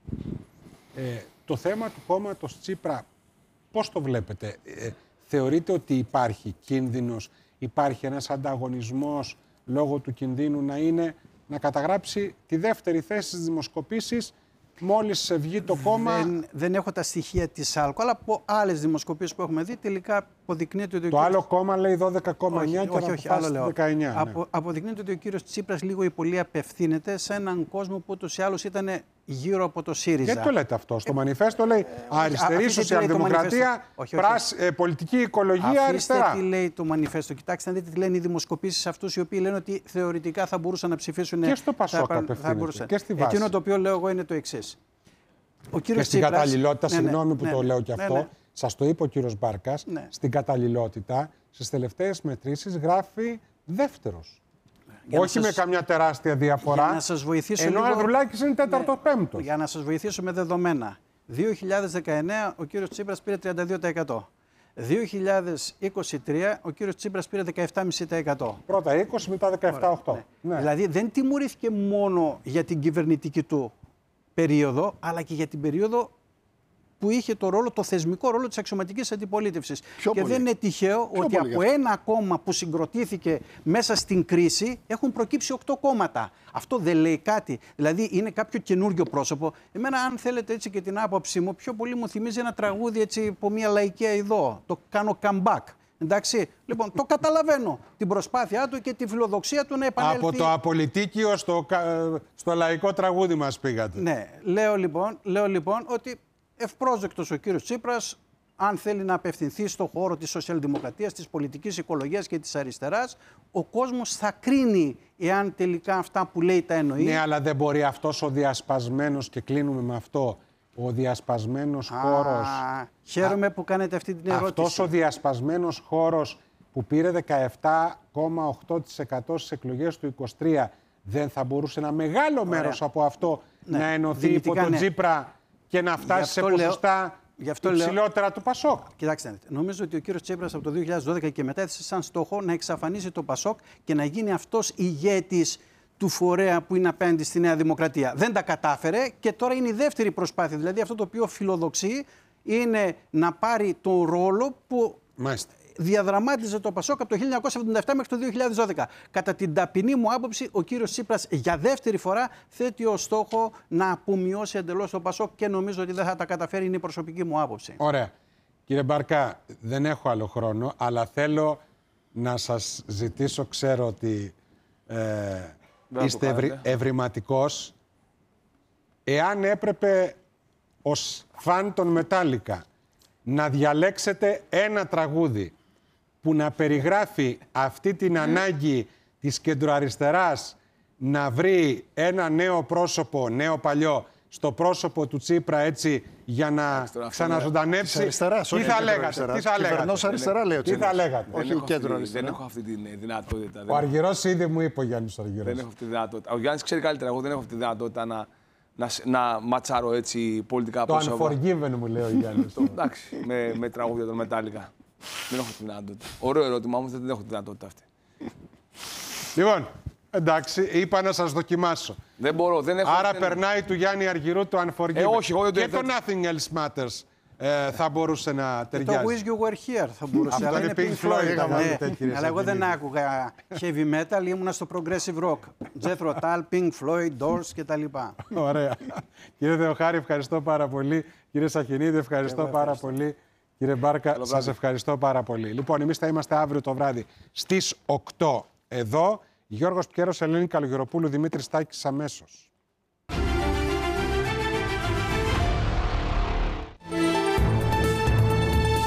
ε, το θέμα του κόμματος Τσίπρα, πώς το βλέπετε? Ε, θεωρείτε ότι υπάρχει κίνδυνος, υπάρχει ένας ανταγωνισμός λόγω του κινδύνου να είναι να καταγράψει τη δεύτερη θέση στις δημοσκοπήσεις μόλις βγει το κόμμα? Δεν, δεν έχω τα στοιχεία της ΑΛΚΟ, αλλά από άλλες δημοσκοπήσεις που έχουμε δει τελικά αποδεικνύεται ότι... Το ο άλλο κύριος... κόμμα λέει δώδεκα κόμμα εννιά και όχι, όχι, άλλο λέω. δεκαεννιά. Απο, ναι. Αποδεικνύεται ότι ο κύριος Τσίπρας λίγο ή πολύ απευθύνεται σε έναν κόσμο που ούτως ή άλλως ήταν γύρω από το ΣΥΡΙΖΑ. Γιατί το λέτε αυτό? Στο μανιφέστο λέει αριστερή σοσιαλδημοκρατία, πράσ, ε, πολιτική οικολογία, Αφήστε αριστερά. τι λέει το μανιφέστο. Κοιτάξτε να δείτε τι λένε οι δημοσκοπήσεις αυτούς οι οποίοι λένε ότι θεωρητικά θα μπορούσαν να ψηφίσουν. Και στο Πασόκ απευθύνεται. Και στη βάση. Εκείνο το οποίο λέω εγώ είναι το εξής. Ο και στην Τσίπρας, καταλληλότητα, ναι, συγγνώμη ναι, που ναι, το λέω και αυτό, ναι, ναι. Σας το είπε ο κύριος Μπάρκας, ναι. Στην καταλληλότητα, στις τελευταίες μετρήσεις γράφει δεύτερος. Όχι σας... με καμιά τεράστια διαφορά. Για να σας βοηθήσω ενώ λίγο... ο Ανδρουλάκης είναι τέταρτος-πέμπτος. Για να σας βοηθήσω με δεδομένα. δύο χιλιάδες δεκαεννέα ο κύριος Τσίπρας πήρε τριάντα δύο τοις εκατό. δύο χιλιάδες είκοσι τρία ο κύριος Τσίπρας πήρε δεκαεπτά κόμμα πέντε τοις εκατό. Πρώτα είκοσι, μετά δεκαεπτά κόμμα οκτώ. Ναι. Ναι. Δηλαδή δεν τιμωρήθηκε μόνο για την κυβερνητική του περίοδο, αλλά και για την περίοδο που είχε το, ρόλο, το θεσμικό ρόλο της αξιωματικής αντιπολίτευσης. Και πολύ. δεν είναι τυχαίο Πιο ότι πολύ από ένα κόμμα που συγκροτήθηκε μέσα στην κρίση έχουν προκύψει οκτώ κόμματα. Αυτό δεν λέει κάτι. Δηλαδή είναι κάποιο καινούριο πρόσωπο. Εμένα, αν θέλετε έτσι και την άποψή μου, πιο πολύ μου θυμίζει ένα τραγούδι έτσι από μια λαϊκή αηδό. Το κάνω comeback. Εντάξει, λοιπόν, το καταλαβαίνω την προσπάθειά του και τη φιλοδοξία του να επανέλθει. Από το απολυτίκιο στο, στο λαϊκό τραγούδι μας πήγατε. Ναι, λέω λοιπόν, λέω λοιπόν ότι ευπρόσδεκτος ο κύριος Τσίπρας, αν θέλει να απευθυνθεί στον χώρο της σοσιαλδημοκρατίας, της πολιτικής οικολογίας και της αριστεράς, ο κόσμος θα κρίνει εάν τελικά αυτά που λέει τα εννοεί. Ναι, αλλά δεν μπορεί αυτός ο διασπασμένος, και κλείνουμε με αυτό, ο διασπασμένος Α, χώρος... Χαίρομαι Α, που κάνετε αυτή την ερώτηση. Αυτός ο διασπασμένος χώρος που πήρε δεκαεπτά κόμμα οκτώ τοις εκατό στις εκλογές του είκοσι τρία, δεν θα μπορούσε ένα μεγάλο Ωραία. μέρος από αυτό ναι, να ενωθεί υπό τον ναι. Τσίπρα και να φτάσει σε ποσοστά υψηλότερα λέω... του Πασόκ? Κοιτάξτε, νομίζω ότι ο κύριος Τσίπρας από το δύο χιλιάδες δώδεκα και μετά έθεσε σαν στόχο να εξαφανίσει το Πασόκ και να γίνει αυτός ηγέτης του φορέα που είναι απέναντι στη Νέα Δημοκρατία. Δεν τα κατάφερε και τώρα είναι η δεύτερη προσπάθεια. Δηλαδή αυτό το οποίο φιλοδοξεί είναι να πάρει τον ρόλο που Μάλιστα. διαδραμάτιζε το Πασόκ από το χίλια εννιακόσια εβδομήντα επτά μέχρι το δύο χιλιάδες δώδεκα. Κατά την ταπεινή μου άποψη, ο κύριος Τσίπρας για δεύτερη φορά θέτει ως στόχο να απομειώσει εντελώς το Πασόκ και νομίζω ότι δεν θα τα καταφέρει, είναι η προσωπική μου άποψη. Ωραία. Κύριε Μπαρκά, δεν έχω άλλο χρόνο, αλλά θέλω να σας ζητήσω, ξέρω ότι ε, είστε ευρη, ευρηματικός, εάν έπρεπε ως φαν των Μετάλλικα να διαλέξετε ένα τραγούδι που να περιγράφει αυτή την ανάγκη της κεντροαριστεράς να βρει ένα νέο πρόσωπο, νέο παλιό, στο πρόσωπο του Τσίπρα έτσι για να ξαναζωντανέψει. Τι θα λέγατε, τι θα λέγατε. αριστερά λέει ο Τι θα λέγατε. Όχι κέντρο αριστερά. Δεν έχω αυτή τη δυνατότητα. Ο Αργυρός ήδη μου είπε ο Γιάννης Αργυρός. Δεν έχω αυτή τη δυνατότητα. Ο Γιάννης ξέρει καλύτερα, εγώ δεν έχω αυτή τη δυνατότητα να, να, να ματσάρω έτσι πολιτικά πρόσωπα. Το unforgiven μου λέει ο Γιάννης. Εντάξει, με, με τραγούδια των Μετάλλικα. Δεν έχω τη δυνατότητα. Ωραίο ερώτημα, όμως δεν έχω τη δυνατότητα αυτή. Λοιπόν, εντάξει, είπα να σας δοκιμάσω. Δεν μπορώ, δεν έχω. Άρα δεν... περνάει του Γιάννη Αργυρού το Unforgiven. Ε, όχι, εγώ, και το Nothing Else Matters ε, θα μπορούσε να ταιριάζει. Και το Wish You Were Here θα μπορούσε. Αυτό αλλά είναι Pink Floyd. Ναι, αλλά εγώ δεν άκουγα heavy metal, ήμουνα στο progressive rock. Jethro Tull, Pink Floyd, Doors κτλ. Ωραία. Κύριε Θεοχάρη, ευχαριστώ πάρα πολύ. Κύριε Σαχινίδη, ευχαριστώ πάρα πολύ. Κύριε Μπάρκα, σας ευχαριστώ πάρα πολύ. Λοιπόν, εμείς θα είμαστε αύριο το βράδυ στις οκτώ εδώ. Γιώργος Πικέρος, Ελένη Καλογεροπούλου, Δημήτρης Στάκης αμέσως.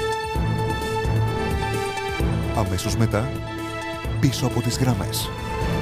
Αμέσως μετά, πίσω από τις γραμμές.